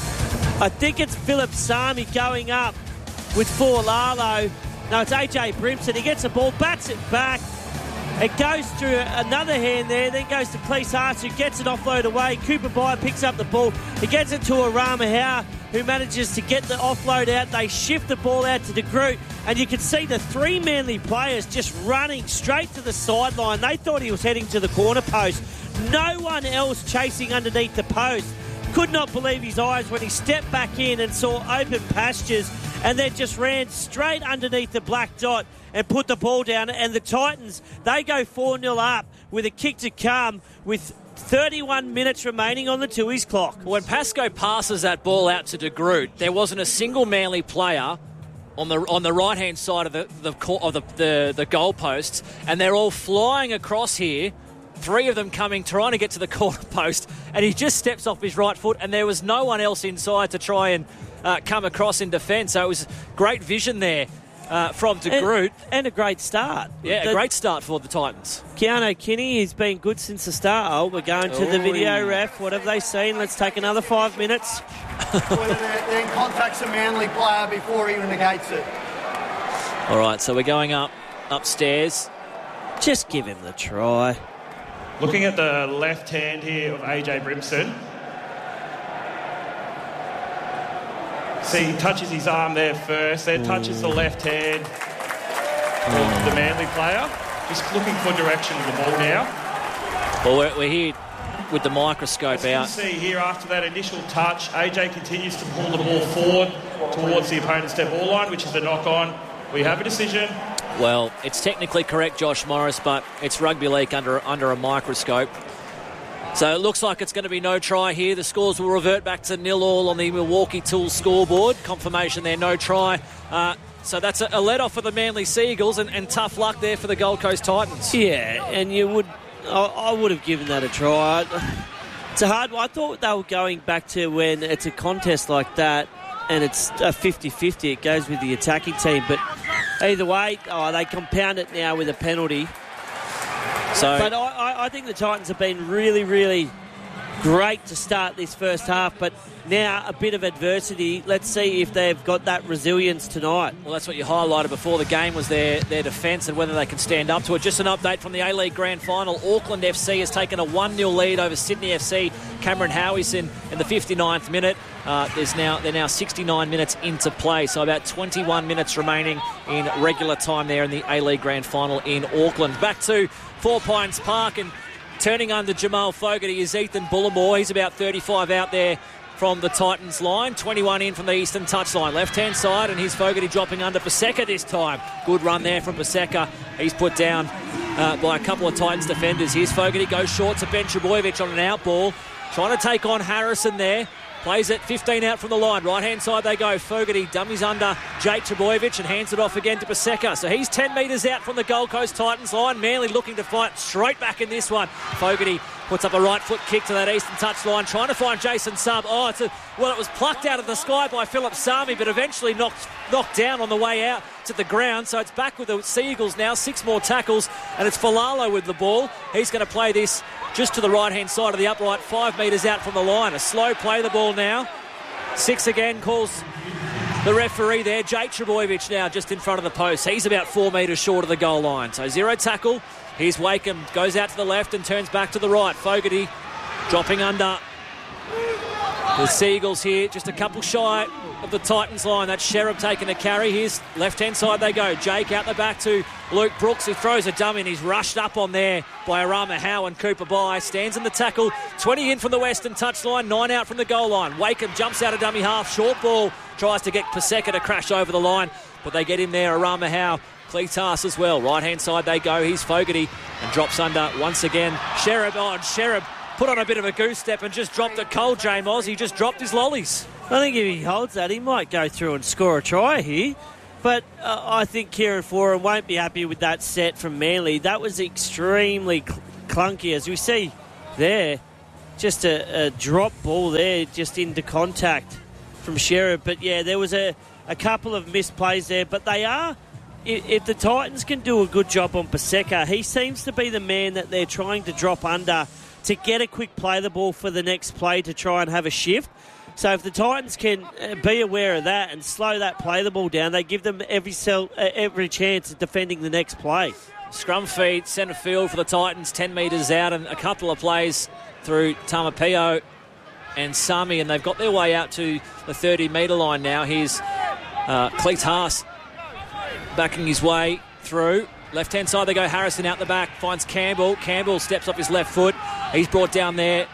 I think it's Philip Sami going up with Forlalo. No, it's A J Brimson. He gets the ball, bats it back. It goes through another hand there, then goes to Cleese Haas, who gets it offload away. Cooper Byer picks up the ball. He gets it to Arama Howe, who manages to get the offload out. They shift the ball out to De Groot, and you can see the three Manly players just running straight to the sideline. They thought he was heading to the corner post. No one else chasing underneath the post. Could not believe his eyes when he stepped back in and saw open pastures, and then just ran straight underneath the black dot and put the ball down. And the Titans, they go four nil up with a kick to come with thirty-one minutes remaining on the two-ish clock. When Pascoe passes that ball out to De Groot, there wasn't a single Manly player on the on the right-hand side of the the of the, the, the goalposts, and they're all flying across here. Three of them coming, trying to get to the corner post, and he just steps off his right foot, and there was no one else inside to try and uh, come across in defence. So it was great vision there uh, from De Groot. And, and a great start. Yeah, the, a great start for the Titans. Keanu Kinney has been good since the start. Oh, we're going to Ooh. the video ref. What have they seen? Let's take another five minutes. Whether then contacts a Manly player before he negates it. All right, so we're going up upstairs. Just give him the try. Looking at the left hand here of A J Brimson. See, he touches his arm there first, then touches the left hand of the Manly player. Just looking for direction of the ball now. Well, we're, we're here with the microscope As out. you can see here, after that initial touch, A J continues to pull the ball forward towards the opponent's dead ball line, which is a knock-on. We have a decision. Well, it's technically correct, Josh Morris, but it's rugby league under under a microscope. So it looks like it's going to be no try here. The scores will revert back to nil all on the Milwaukee Tools scoreboard. Confirmation there, no try. Uh, so that's a, a let-off for the Manly Seagulls, and, and tough luck there for the Gold Coast Titans. Yeah, and you would, I, I would have given that a try. It's a hard one. I thought they were going back to when it's a contest like that, and it's a fifty-fifty. It goes with the attacking team, but either way, oh, they compound it now with a penalty. So, but I, I think the Titans have been really, really great to start this first half, but now a bit of adversity. Let's see if they've got that resilience tonight. Well, that's what you highlighted before the game, was their, their defence and whether they can stand up to it. Just an update from the A-League Grand Final. Auckland F C has taken a one nil lead over Sydney F C. Cameron Howison in the fifty-ninth minute. Uh, there's now They're now sixty-nine minutes into play, so about twenty-one minutes remaining in regular time there in the A-League Grand Final in Auckland. Back to Four Pines Park, and turning under Jamal Fogarty is Ethan Bullimore. He's about thirty-five out there from the Titans line. twenty-one in from the eastern touchline. Left-hand side, and here's Fogarty dropping under Paseka this time. Good run there from Paseka. He's put down uh, by a couple of Titans defenders. Here's Fogarty, goes short to Ben Trebojevic on an out ball. Trying to take on Harrison there. Plays it fifteen out from the line. Right-hand side they go. Fogarty dummies under Jake Trebojevic and hands it off again to Paseka. So he's ten metres out from the Gold Coast Titans line. Manly looking to fight straight back in this one. Fogarty puts up a right foot kick to that eastern touchline, trying to find Jason Sub. Oh, it's a, well, it was plucked out of the sky by Philip Sami, but eventually knocked knocked down on the way out to the ground. So it's back with the Seagulls now. Six more tackles, and it's Falalo with the ball. He's going to play this just to the right-hand side of the upright, five metres out from the line. A slow play the ball now. Six again calls the referee there. Jake Trebojevic now just in front of the post. He's about four metres short of the goal line. So zero tackle. Here's Wakeham, goes out to the left and turns back to the right. Fogarty Dropping under. The Seagulls here, just a couple shy of the Titans line. That's Sherab taking a carry. Here's left-hand side they go. Jake out the back to Luke Brooks, who throws a dummy, and he's rushed up on there by Arama Howe, and Cooper Bye stands in the tackle. twenty in from the western touchline, nine out from the goal line. Wakeham jumps out of dummy half. Short ball, tries to get Paseka to crash over the line, but they get in there. Arama Howe, Cletas as well. Right-hand side they go. Here's Fogarty, and drops under once again. Sherab on. Sherab put on a bit of a goose step and just dropped it cold, James Oz. He just dropped his lollies. I think if he holds that, he might go through and score a try here. But uh, I think Kieran Foran won't be happy with that set from Manly. That was extremely cl- clunky, as we see there. Just a, a drop ball there, just into contact from Sherab. But, yeah, there was a, a couple of missed plays there. But they are, if, if the Titans can do a good job on Paseka, he seems to be the man that they're trying to drop under to get a quick play the ball for the next play to try and have a shift. So if the Titans can be aware of that and slow that play the ball down, they give them every sell, uh, every chance of defending the next play. Scrum feed, centre field for the Titans, ten metres out, and a couple of plays through Tamapio and Sami, and they've got their way out to the thirty metre line now. Here's uh, Cletas backing his way through. Left-hand side they go. Harrison out the back, finds Campbell. Campbell steps off his left foot. He's brought down there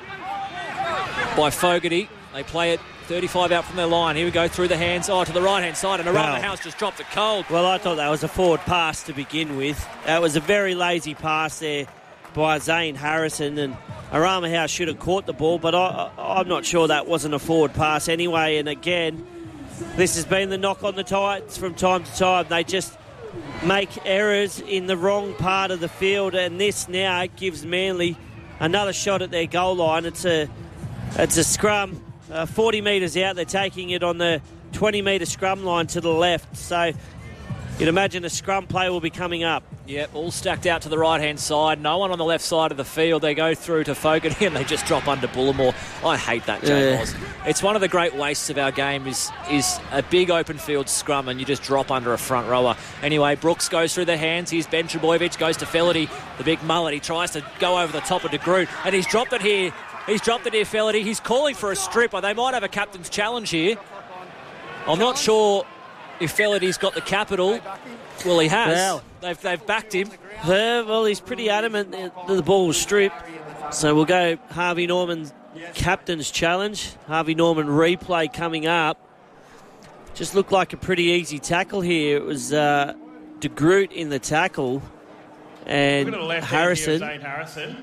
by Fogarty. They play it thirty-five out from their line. Here we go through the hands. Oh, to the right-hand side, and around Wow. the house just dropped it cold. Well, I thought that was a forward pass to begin with. That was a very lazy pass there by Zane Harrison, and Arama House should have caught the ball, but I, I, I'm not sure that wasn't a forward pass anyway. And again, this has been the knock on the Titans from time to time. They just make errors in the wrong part of the field, and this now gives Manly another shot at their goal line. It's a it's a scrum, uh, forty metres out. They're taking it on the twenty metre scrum line to the left. So you'd imagine a scrum play will be coming up. Yep, all stacked out to the right-hand side. No one on the left side of the field. They go through to Fogarty and they just drop under Bullimore. I hate that, Jay Yeah. Moss. It's one of the great wastes of our game is is a big open field scrum and you just drop under a front rower. Anyway, Brooks goes through the hands. Here's Ben Trebojevic, goes to Felity, the big mullet. He tries to go over the top of De Groot, and he's dropped it here. He's dropped it here, Felity. He's calling for a strip. They might have a captain's challenge here. I'm not sure if Felity's got the capital. Well, he has. Well. They've, they've backed him. Yeah, well, he's pretty adamant that the ball was stripped. So we'll go Harvey Norman's captain's challenge. Harvey Norman replay coming up. Just looked like a pretty easy tackle here. It was uh, De Groot in the tackle. And Look at the left Harrison. Hand here, Zane Harrison.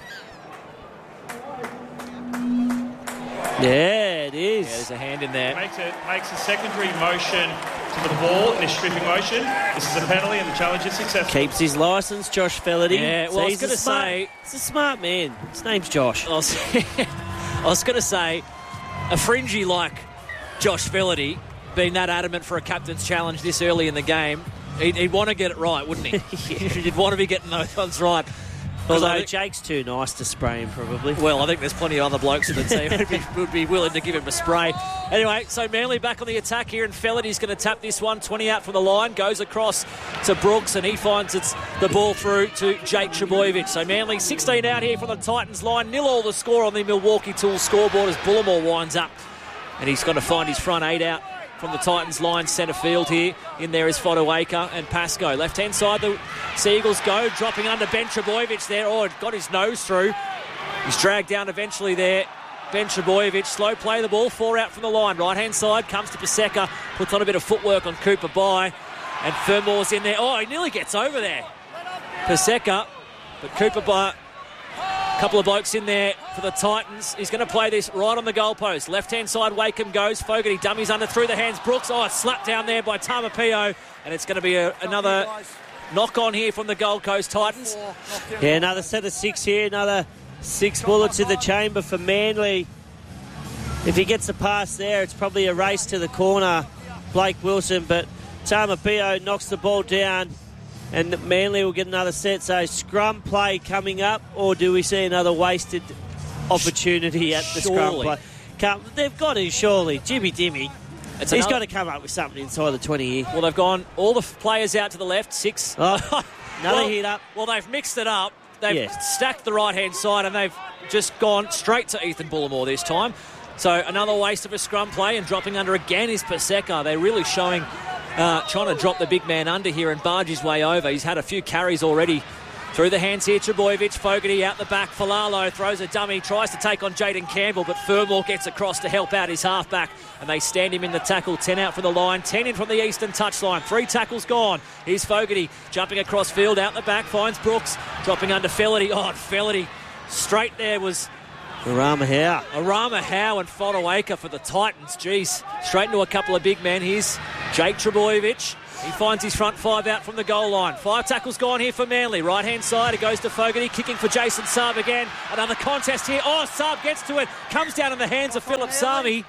Yeah, it is. Yeah, there's a hand in there. Makes a, makes a secondary motion to the ball in a stripping motion. This is a penalty and the challenge is successful. Keeps his licence, Josh Felity. Yeah, well, I was he's a gonna smart- say- He's a smart man. His name's Josh. I was, I was going to say, a fringy like Josh Felity being that adamant for a captain's challenge this early in the game, he'd, he'd want to get it right, wouldn't he? He'd want to be getting those ones right. 'Cause Although I think- Jake's too nice to spray him, probably. Well, I think there's plenty of other blokes in the team who'd be, would be willing to give him a spray. Anyway, so Manly back on the attack here, and Felity's going to tap this one. twenty out from the line, goes across to Brooks, and he finds it's the ball through to Jake Trebojevic. So Manly sixteen out here from the Titans line. Nil all the score on the Milwaukee Tools scoreboard as Bullimore winds up. And he's got to find his front eight out from the Titans line centre field here. In there is Fotuaika and Pascoe. Left-hand side, the Seagulls go, dropping under Ben Trebojevic there. Oh, got his nose through. He's dragged down eventually there. Ben Trebojevic, slow play the ball, four out from the line. Right-hand side, comes to Paseka, puts on a bit of footwork on Cooper Bye. And Fermore's in there. Oh, he nearly gets over there. Paseka, but Cooper Bye... Couple of blokes in there for the Titans. He's going to play this right on the goalpost. Left-hand side, Wakeham goes. Fogarty dummies under through the hands. Brooks, oh, it's slapped down there by Tamapio. And it's going to be a, another knock-on here from the Gold Coast Titans. Yeah, another set of six here. Another six bullets in the chamber for Manly. If he gets a pass there, it's probably a race to the corner, Blake Wilson. But Tamapio knocks the ball down. And Manly will get another set. So scrum play coming up, or do we see another wasted opportunity at the scrum Surely. play? Come, they've got to, surely. Jimmy Dimmy. It's He's another- got to come up with something inside the twenty here. Well, they've gone all the f- players out to the left, six. Oh, another well, hit up. Well, they've mixed it up. They've Yeah. stacked the right-hand side, and they've just gone straight to Ethan Bullimore this time. So another waste of a scrum play, and dropping under again is Paseka. They're really showing, uh, trying to drop the big man under here and barge his way over. He's had a few carries already. Through the hands here, Trebojevic, Fogarty out the back. Falalo throws a dummy, tries to take on Jaden Campbell, but Fermor gets across to help out his halfback, and they stand him in the tackle. ten out from the line, ten in from the eastern touchline. Three tackles gone. Here's Fogarty jumping across field, out the back, finds Brooks, dropping under Felity. Oh, and Felity straight there was Arama Howe. Arama Howe and Fodawaker for the Titans. Jeez, straight into a couple of big men. Here's Jake Trebojevic. He finds his front five out from the goal line. Five tackles gone here for Manly. Right-hand side, it goes to Fogarty, kicking for Jason Saab again. Another contest here. Oh, Saab gets to it. Comes down in the hands of Philip Sami.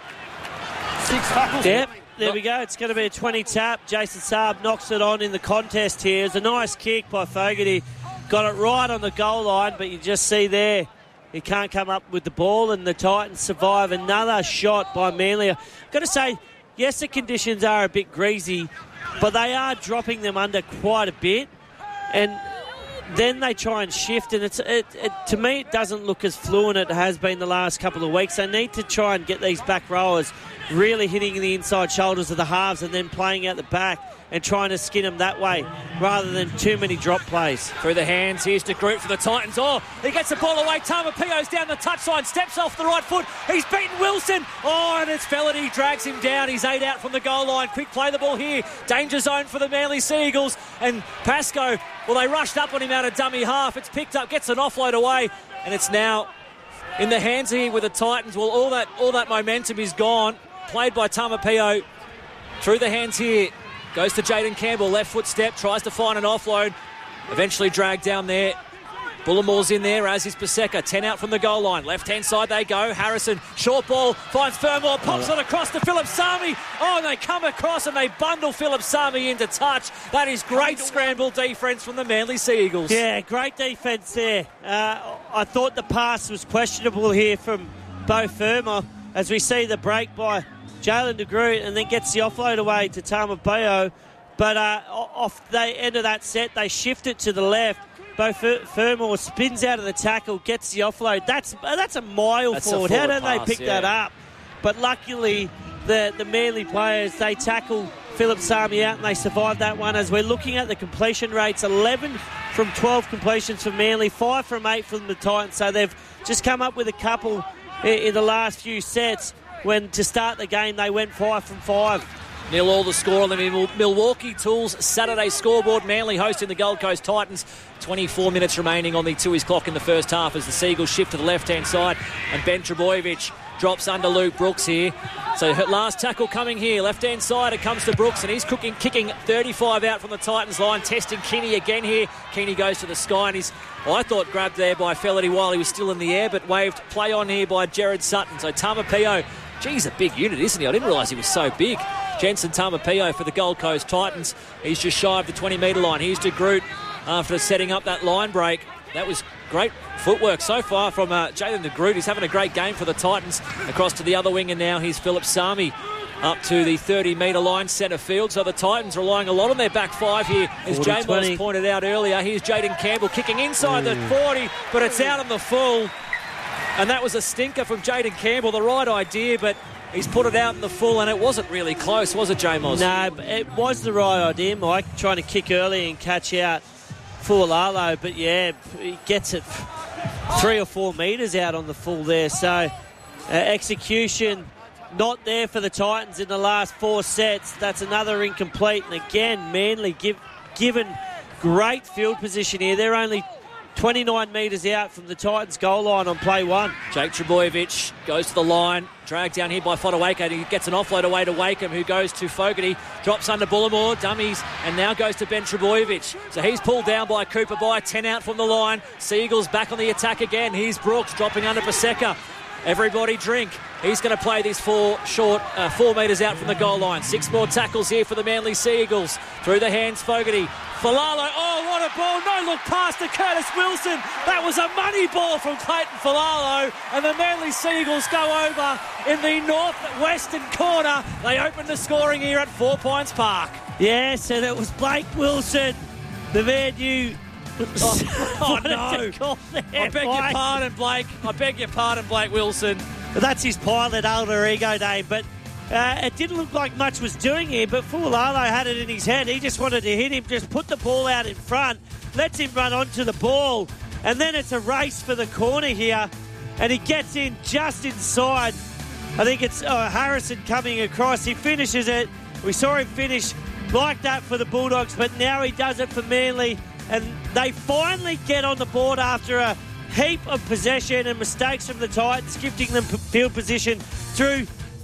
Six tackles. Yep, there we go. It's going to be a twenty tap. Jason Saab knocks it on in the contest here. It's a nice kick by Fogarty. Got it right on the goal line, but you just see there, he can't come up with the ball, and the Titans survive another shot by Manly. I've got to say, yes, the conditions are a bit greasy, but they are dropping them under quite a bit, and then they try and shift, and it's it, it, to me it doesn't look as fluent as it has been the last couple of weeks. They need to try and get these back rowers really hitting the inside shoulders of the halves and then playing out the back and trying to skin them that way rather than too many drop plays. Through the hands, here's De Groot for the Titans. Oh, he gets the ball away. Tamapio's down the touchline, steps off the right foot. He's beaten Wilson. Oh, and it's Felity, drags him down. He's eight out from the goal line. Quick play the ball here. Danger zone for the Manly Seagulls. And Pascoe, well, they rushed up on him out of dummy half. It's picked up, gets an offload away, and it's now in the hands here with the Titans. Well, all that all that momentum is gone. Played by Tamapio. Through the hands here. Goes to Jaden Campbell, left foot step, tries to find an offload. Eventually dragged down there. Bullimore's in there, as is Paseka. ten out from the goal line. Left-hand side they go. Harrison, short ball, finds Fermor, pops it across to Philip Sami. Oh, and they come across and they bundle Philip Sami into touch. That is great scramble defence from the Manly Sea Eagles. Yeah, great defence there. Uh, I thought the pass was questionable here from Beau Fermor, as we see the break by Jalen De Groot, and then gets the offload away to Tamapio. But uh, off the end of that set, they shift it to the left. Beau Fermor spins out of the tackle, gets the offload. That's that's a mile that's forward. A How don't pass, they pick yeah. that up? But luckily, the, the Manly players, they tackle Philip Sami out and they survive that one. As we're looking at the completion rates, eleven from twelve completions for Manly, five from eight from the Titans. So they've just come up with a couple in, in the last few sets, when to start the game they went five from five. Nil all the score on the Milwaukee Tools Saturday scoreboard. Manly hosting the Gold Coast Titans. twenty-four minutes remaining on the Tui's clock in the first half as the Seagulls shift to the left-hand side, and Ben Trebojevic drops under Luke Brooks here. So last tackle coming here, left-hand side, it comes to Brooks, and he's cooking, kicking thirty-five out from the Titans line, testing Kinney again here. Kinney goes to the sky, and he's, well, I thought, grabbed there by Felity while he was still in the air, but waved play on here by Jared Sutton. So Tamapio, geez, a big unit, isn't he? I didn't realise he was so big. Jensen Tamapio for the Gold Coast Titans. He's just shy of the twenty-metre line. Here's De Groot after setting up that line break. That was great footwork so far from uh, Jalen De Groot. He's having a great game for the Titans. Across to the other wing, and now here's Philip Sami up to the thirty-metre line, centre field. So the Titans relying a lot on their back five here, as James pointed out earlier. Here's Jaden Campbell kicking inside mm. the forty, but it's out on the full. And that was a stinker from Jaden Campbell. The right idea, but he's put it out in the full, and it wasn't really close, was it, J-Moz? No, it was the right idea, Mike, trying to kick early and catch out for Lalo. But, yeah, he gets it three or four metres out on the full there. So, uh, execution not there for the Titans in the last four sets. That's another incomplete. And, again, Manly give, given great field position here. They're only twenty-nine metres out from the Titans' goal line on play one. Jake Trebojevic goes to the line, dragged down here by Fodawaker. He gets an offload away to Wakeham, who goes to Fogarty, drops under Bullimore, dummies, and now goes to Ben Trebojevic. So he's pulled down by Cooper by ten out from the line. Seagulls back on the attack again. Here's Brooks dropping under Paseka. Everybody drink. He's going to play this four short, uh, four metres out from the goal line. Six more tackles here for the Manly Sea Eagles. Through the hands, Fogarty. Falalo, oh, what a ball. No look past to Curtis Wilson. That was a money ball from Clayton Falalo. And the Manly Sea Eagles go over in the northwestern corner. They open the scoring here at Four Pines Park. Yes, and it was Blake Wilson, the man you Oh, oh no. I beg your pardon, Blake. I beg your pardon, Blake Wilson. That's his pilot alter ego name, but uh, it didn't look like much was doing here, but Fualalo had it in his head. He just wanted to hit him, just put the ball out in front, lets him run onto the ball, and then it's a race for the corner here, and he gets in just inside. I think it's uh, Harrison coming across. He finishes it. We saw him finish like that for the Bulldogs, but now he does it for Manly, and they finally get on the board after a heap of possession and mistakes from the Titans, gifting them p- field position through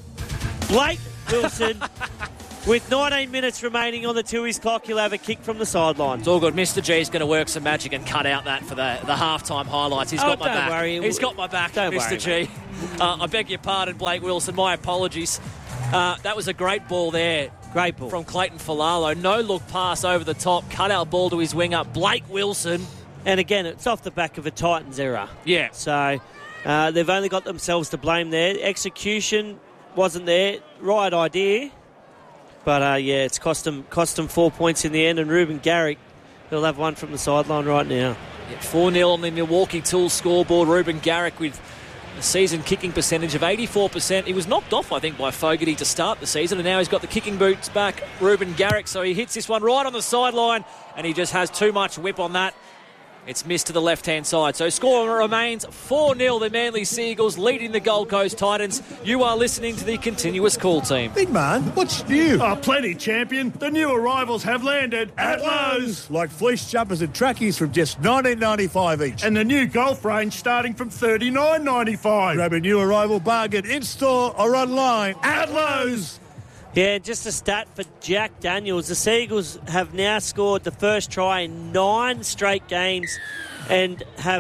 Blake Wilson. With nineteen minutes remaining on the Tui's clock, he'll have a kick from the sideline. It's all good. Mister G's going to work some magic and cut out that for the, the halftime highlights. He's Oh, got my don't back. worry. He's got my back, Don't Mister worry, G. Uh, I beg your pardon, Blake Wilson. My apologies. Uh, that was a great ball there. Great ball. From Clayton Falalo. No look pass over the top. Cut out ball to his winger, Blake Wilson. And again, it's off the back of a Titans error. Yeah. So uh, they've only got themselves to blame there. Execution wasn't there. Right idea. But, uh, yeah, it's cost them, cost them four points in the end. And Ruben Garrick, he'll have one from the sideline right now. Yeah, four nil on the Milwaukee Tools scoreboard. Ruben Garrick with a season kicking percentage of eighty-four percent. He was knocked off, I think, by Fogarty to start the season, and now he's got the kicking boots back, Ruben Garrick, so he hits this one right on the sideline, and he just has too much whip on that. It's missed to the left-hand side. So score remains four nil. The Manly Seagulls leading the Gold Coast Titans. You are listening to the Continuous Call Team. Big man, what's new? Oh, plenty, champion. The new arrivals have landed at Lowe's. Like fleece jumpers and trackies from just nineteen ninety-five each. And the new golf range starting from thirty-nine ninety-five. Grab a new arrival bargain in-store or online at Lowe's. Yeah, just a stat for Jack Daniels. The Seagulls have now scored the first try in nine straight games and have,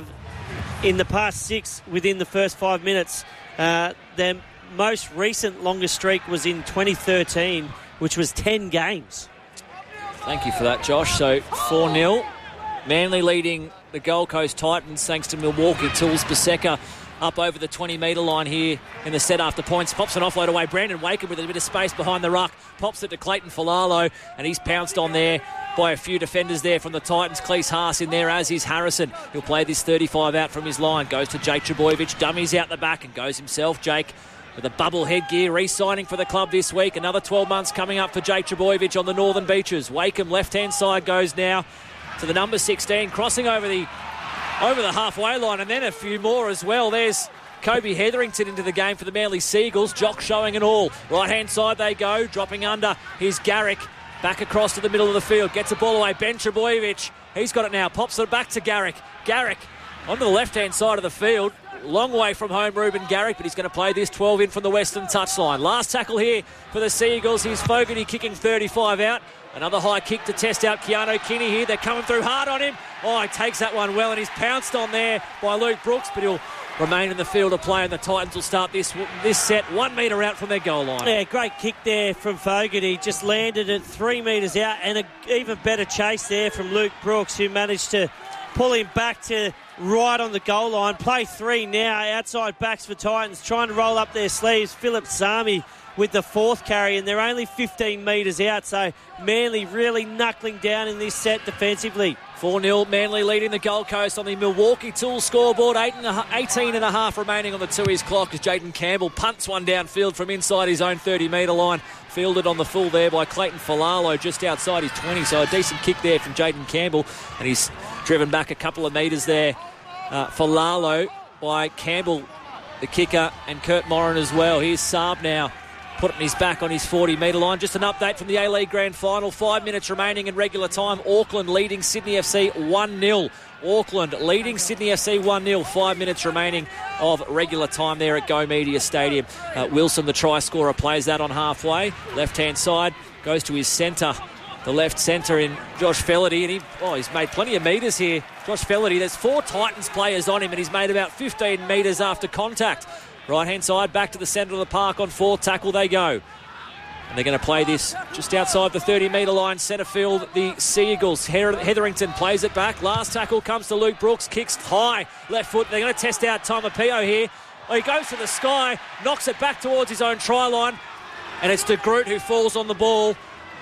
in the past six, within the first five minutes. Uh, their most recent longest streak was in twenty thirteen, which was ten games. Thank you for that, Josh. So four nil. Manly leading the Gold Coast Titans thanks to Milwaukee Tools. Baseka up over the twenty metre line here in the set after points. Pops an offload away. Brandon Wakeham with a bit of space behind the ruck. Pops it to Clayton Falalo, and he's pounced on there by a few defenders there from the Titans. Cleese Haas in there, as is Harrison. He'll play this thirty-five out from his line. Goes to Jake Trbojevic. Dummies out the back and goes himself. Jake with a bubble headgear, re-signing for the club this week. Another twelve months coming up for Jake Trbojevic on the Northern Beaches. Wakeham left-hand side goes now to the number sixteen, crossing over the over the halfway line, and then a few more as well. There's Kobe Hetherington into the game for the Manly Seagulls. Jock showing an all. Right-hand side they go, dropping under. Here's Garrick. Back across to the middle of the field. Gets a ball away. Ben Trbojevic. He's got it now. Pops it back to Garrick. Garrick onto the left-hand side of the field. Long way from home, Ruben Garrick, but he's going to play this twelve in from the western touchline. Last tackle here for the Seagulls. Here's Fogarty kicking thirty-five out. Another high kick to test out Keanu Kinney here. They're coming through hard on him. Oh, he takes that one well, and he's pounced on there by Luke Brooks, but he'll remain in the field of play, and the Titans will start this this set one metre out from their goal line. Yeah, great kick there from Fogarty. Just landed it three metres out, and an even better chase there from Luke Brooks, who managed to pull him back to right on the goal line. Play three now. Outside backs for Titans, trying to roll up their sleeves. Philip Sami with the fourth carry, and they're only fifteen metres out, so Manly really knuckling down in this set defensively. four nil, Manly leading the Gold Coast on the Milwaukee Tools scoreboard. Eight and a, eighteen and a half remaining on the Tui's clock as Jaden Campbell punts one downfield from inside his own thirty metre line. Fielded on the full there by Clayton Falalo just outside his twenty, so a decent kick there from Jaden Campbell, and he's driven back a couple of metres there. Uh, Falalo by Campbell, the kicker, and Kurt Moran as well. Here's Saab now, putting his back on his forty metre line. Just an update from the A-League Grand Final. Five minutes remaining in regular time. Auckland leading Sydney F C one nil. Auckland leading Sydney F C one nil. Five minutes remaining of regular time there at Go Media Stadium. Uh, Wilson, the try scorer, plays that on halfway. Left-hand side, goes to his centre. The left centre in Josh Felaty, and he, oh, he's made plenty of metres here. Josh Felaty, there's four Titans players on him, and he's made about fifteen metres after contact. Right-hand side, back to the centre of the park on fourth tackle they go. And they're going to play this just outside the thirty metre line, centre field, the Seagulls. Hetherington plays it back. Last tackle comes to Luke Brooks, kicks high, left foot. They're going to test out Tomapio here. Oh, he goes to the sky, knocks it back towards his own try line, and it's De Groot who falls on the ball.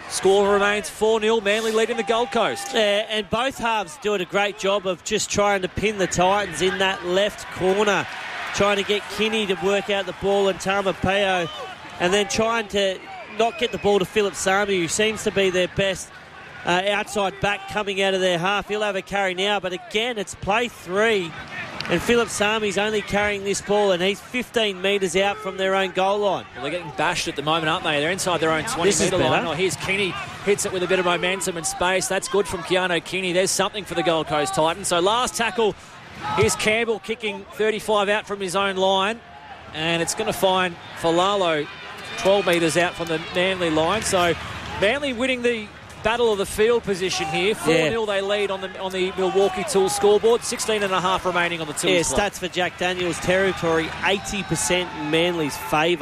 Score remains four nil. Manly leading the Gold Coast. Yeah, and both halves doing a great job of just trying to pin the Titans in that left corner, trying to get Kinney to work out the ball and Tamapeo, and then trying to not get the ball to Philip Sami, who seems to be their best uh, outside back coming out of their half. He'll have a carry now, but again, it's play three. And Philip Sami's only carrying this ball, and he's fifteen metres out from their own goal line. Well, they're getting bashed at the moment, aren't they? They're inside their own twenty-metre line. Oh, here's Kinney, hits it with a bit of momentum and space. That's good from Keanu Kinney. There's something for the Gold Coast Titans. So last tackle, here's Campbell kicking thirty-five out from his own line, and it's going to find Falalo twelve metres out from the Manly line. So Manly winning the battle of the field position here. four nil yeah. they lead on the on the Milwaukee Tools scoreboard. sixteen and a half remaining on the Tools Yeah, clock. stats for Jack Daniels territory, eighty percent in Manly's favour.